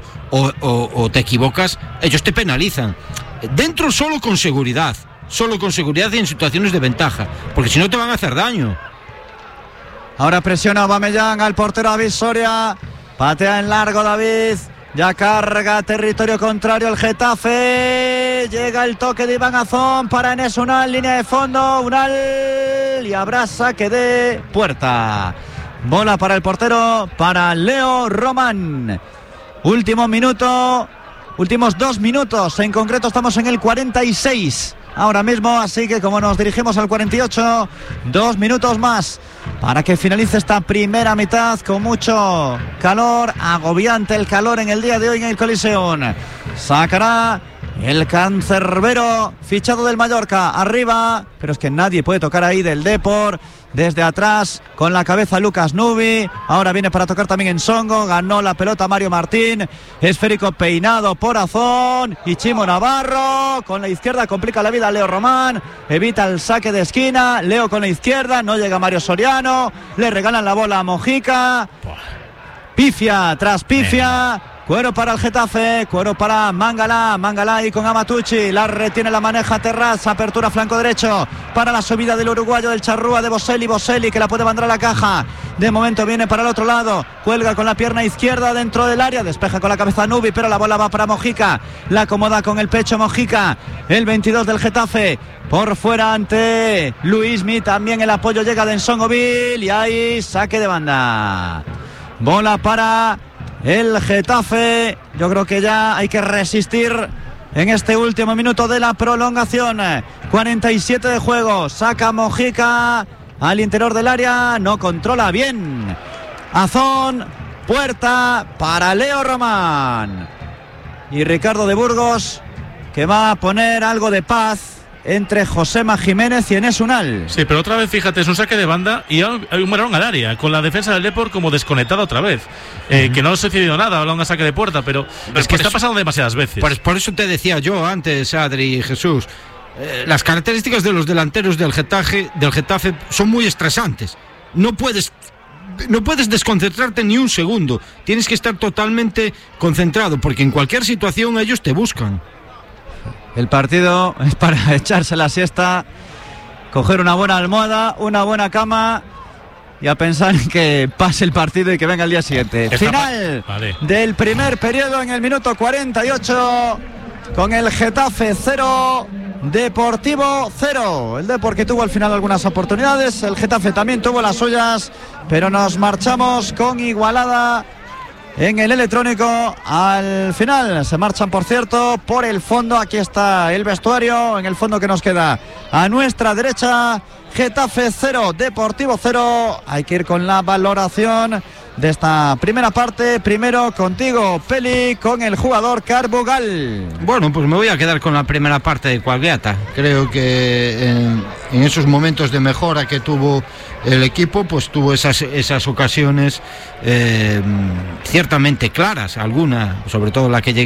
o te equivocas, ellos te penalizan. Dentro solo con seguridad y en situaciones de ventaja, porque si no te van a hacer daño. Ahora presiona Aubameyang al portero David Soria. Patea en largo David. Ya carga territorio contrario el Getafe. Llega el toque de Iván Azón para Enes Unal. Línea de fondo. Unal. Y habrá saque de puerta. Bola para el portero, para Leo Román. Último minuto. Últimos 2 minutos. En concreto estamos en el 46. Ahora mismo, así que como nos dirigimos al 48, 2 minutos más para que finalice esta primera mitad con mucho calor, agobiante el calor en el día de hoy en el Coliseum. Sacará el cancerbero fichado del Mallorca, arriba, pero es que nadie puede tocar ahí del Depor. Desde atrás, con la cabeza Lucas Nubi. Ahora viene para tocar también Ensongo. Ganó la pelota Mario Martín. Esférico peinado por Azón. Y Chimo Navarro. Con la izquierda complica la vida a Leo Román. Evita el saque de esquina. Leo con la izquierda. No llega Mario Soriano. Le regalan la bola a Mojica. Pifia tras pifia. Cuero para el Getafe, cuero para Mangala y con Amatucci, la retiene, la maneja Terraz, apertura flanco derecho para la subida del uruguayo del Charrúa de Boselli que la puede mandar a la caja, de momento viene para el otro lado, cuelga con la pierna izquierda dentro del área, despeja con la cabeza Nubi, pero la bola va para Mojica, la acomoda con el pecho Mojica, el 22 del Getafe, por fuera ante Luismi, también el apoyo llega de Ensongoville y ahí saque de banda, bola para el Getafe. Yo creo que ya hay que resistir en este último minuto de la prolongación. 47 de juego. Saca Mojica al interior del área. No controla bien Azón. Puerta para Leo Román. Y Ricardo de Burgos, que va a poner algo de paz entre Josema Jiménez y Enes Unal. Sí, pero otra vez, fíjate, es un saque de banda y hay un balón al área, con la defensa del Depor como desconectada otra vez. Que no se ha decidido nada, balón a saque de puerta, pero es que está pasando demasiadas veces. Por eso te decía yo antes, Adri y Jesús, las características de los delanteros del Getafe son muy estresantes. No puedes no puedes desconcentrarte ni un segundo. Tienes que estar totalmente concentrado, porque en cualquier situación ellos te buscan. El partido es para echarse la siesta, coger una buena almohada, una buena cama y a pensar en que pase el partido y que venga el día siguiente. Final del primer periodo en el minuto 48 con el Getafe 0, Deportivo 0. El Depor que tuvo al final algunas oportunidades, el Getafe también tuvo las suyas, pero nos marchamos con igualada en el electrónico. Al final se marchan, por cierto, por el fondo. Aquí está el vestuario, en el fondo que nos queda a nuestra derecha. Getafe 0, Deportivo 0. Hay que ir con la valoración de esta primera parte. Primero contigo, Peli, con el jugador Carbugal. Bueno, pues me voy a quedar con la primera parte de Quagliata. Creo que en esos momentos de mejora que tuvo el equipo, pues tuvo esas ocasiones ciertamente claras, alguna, sobre todo la que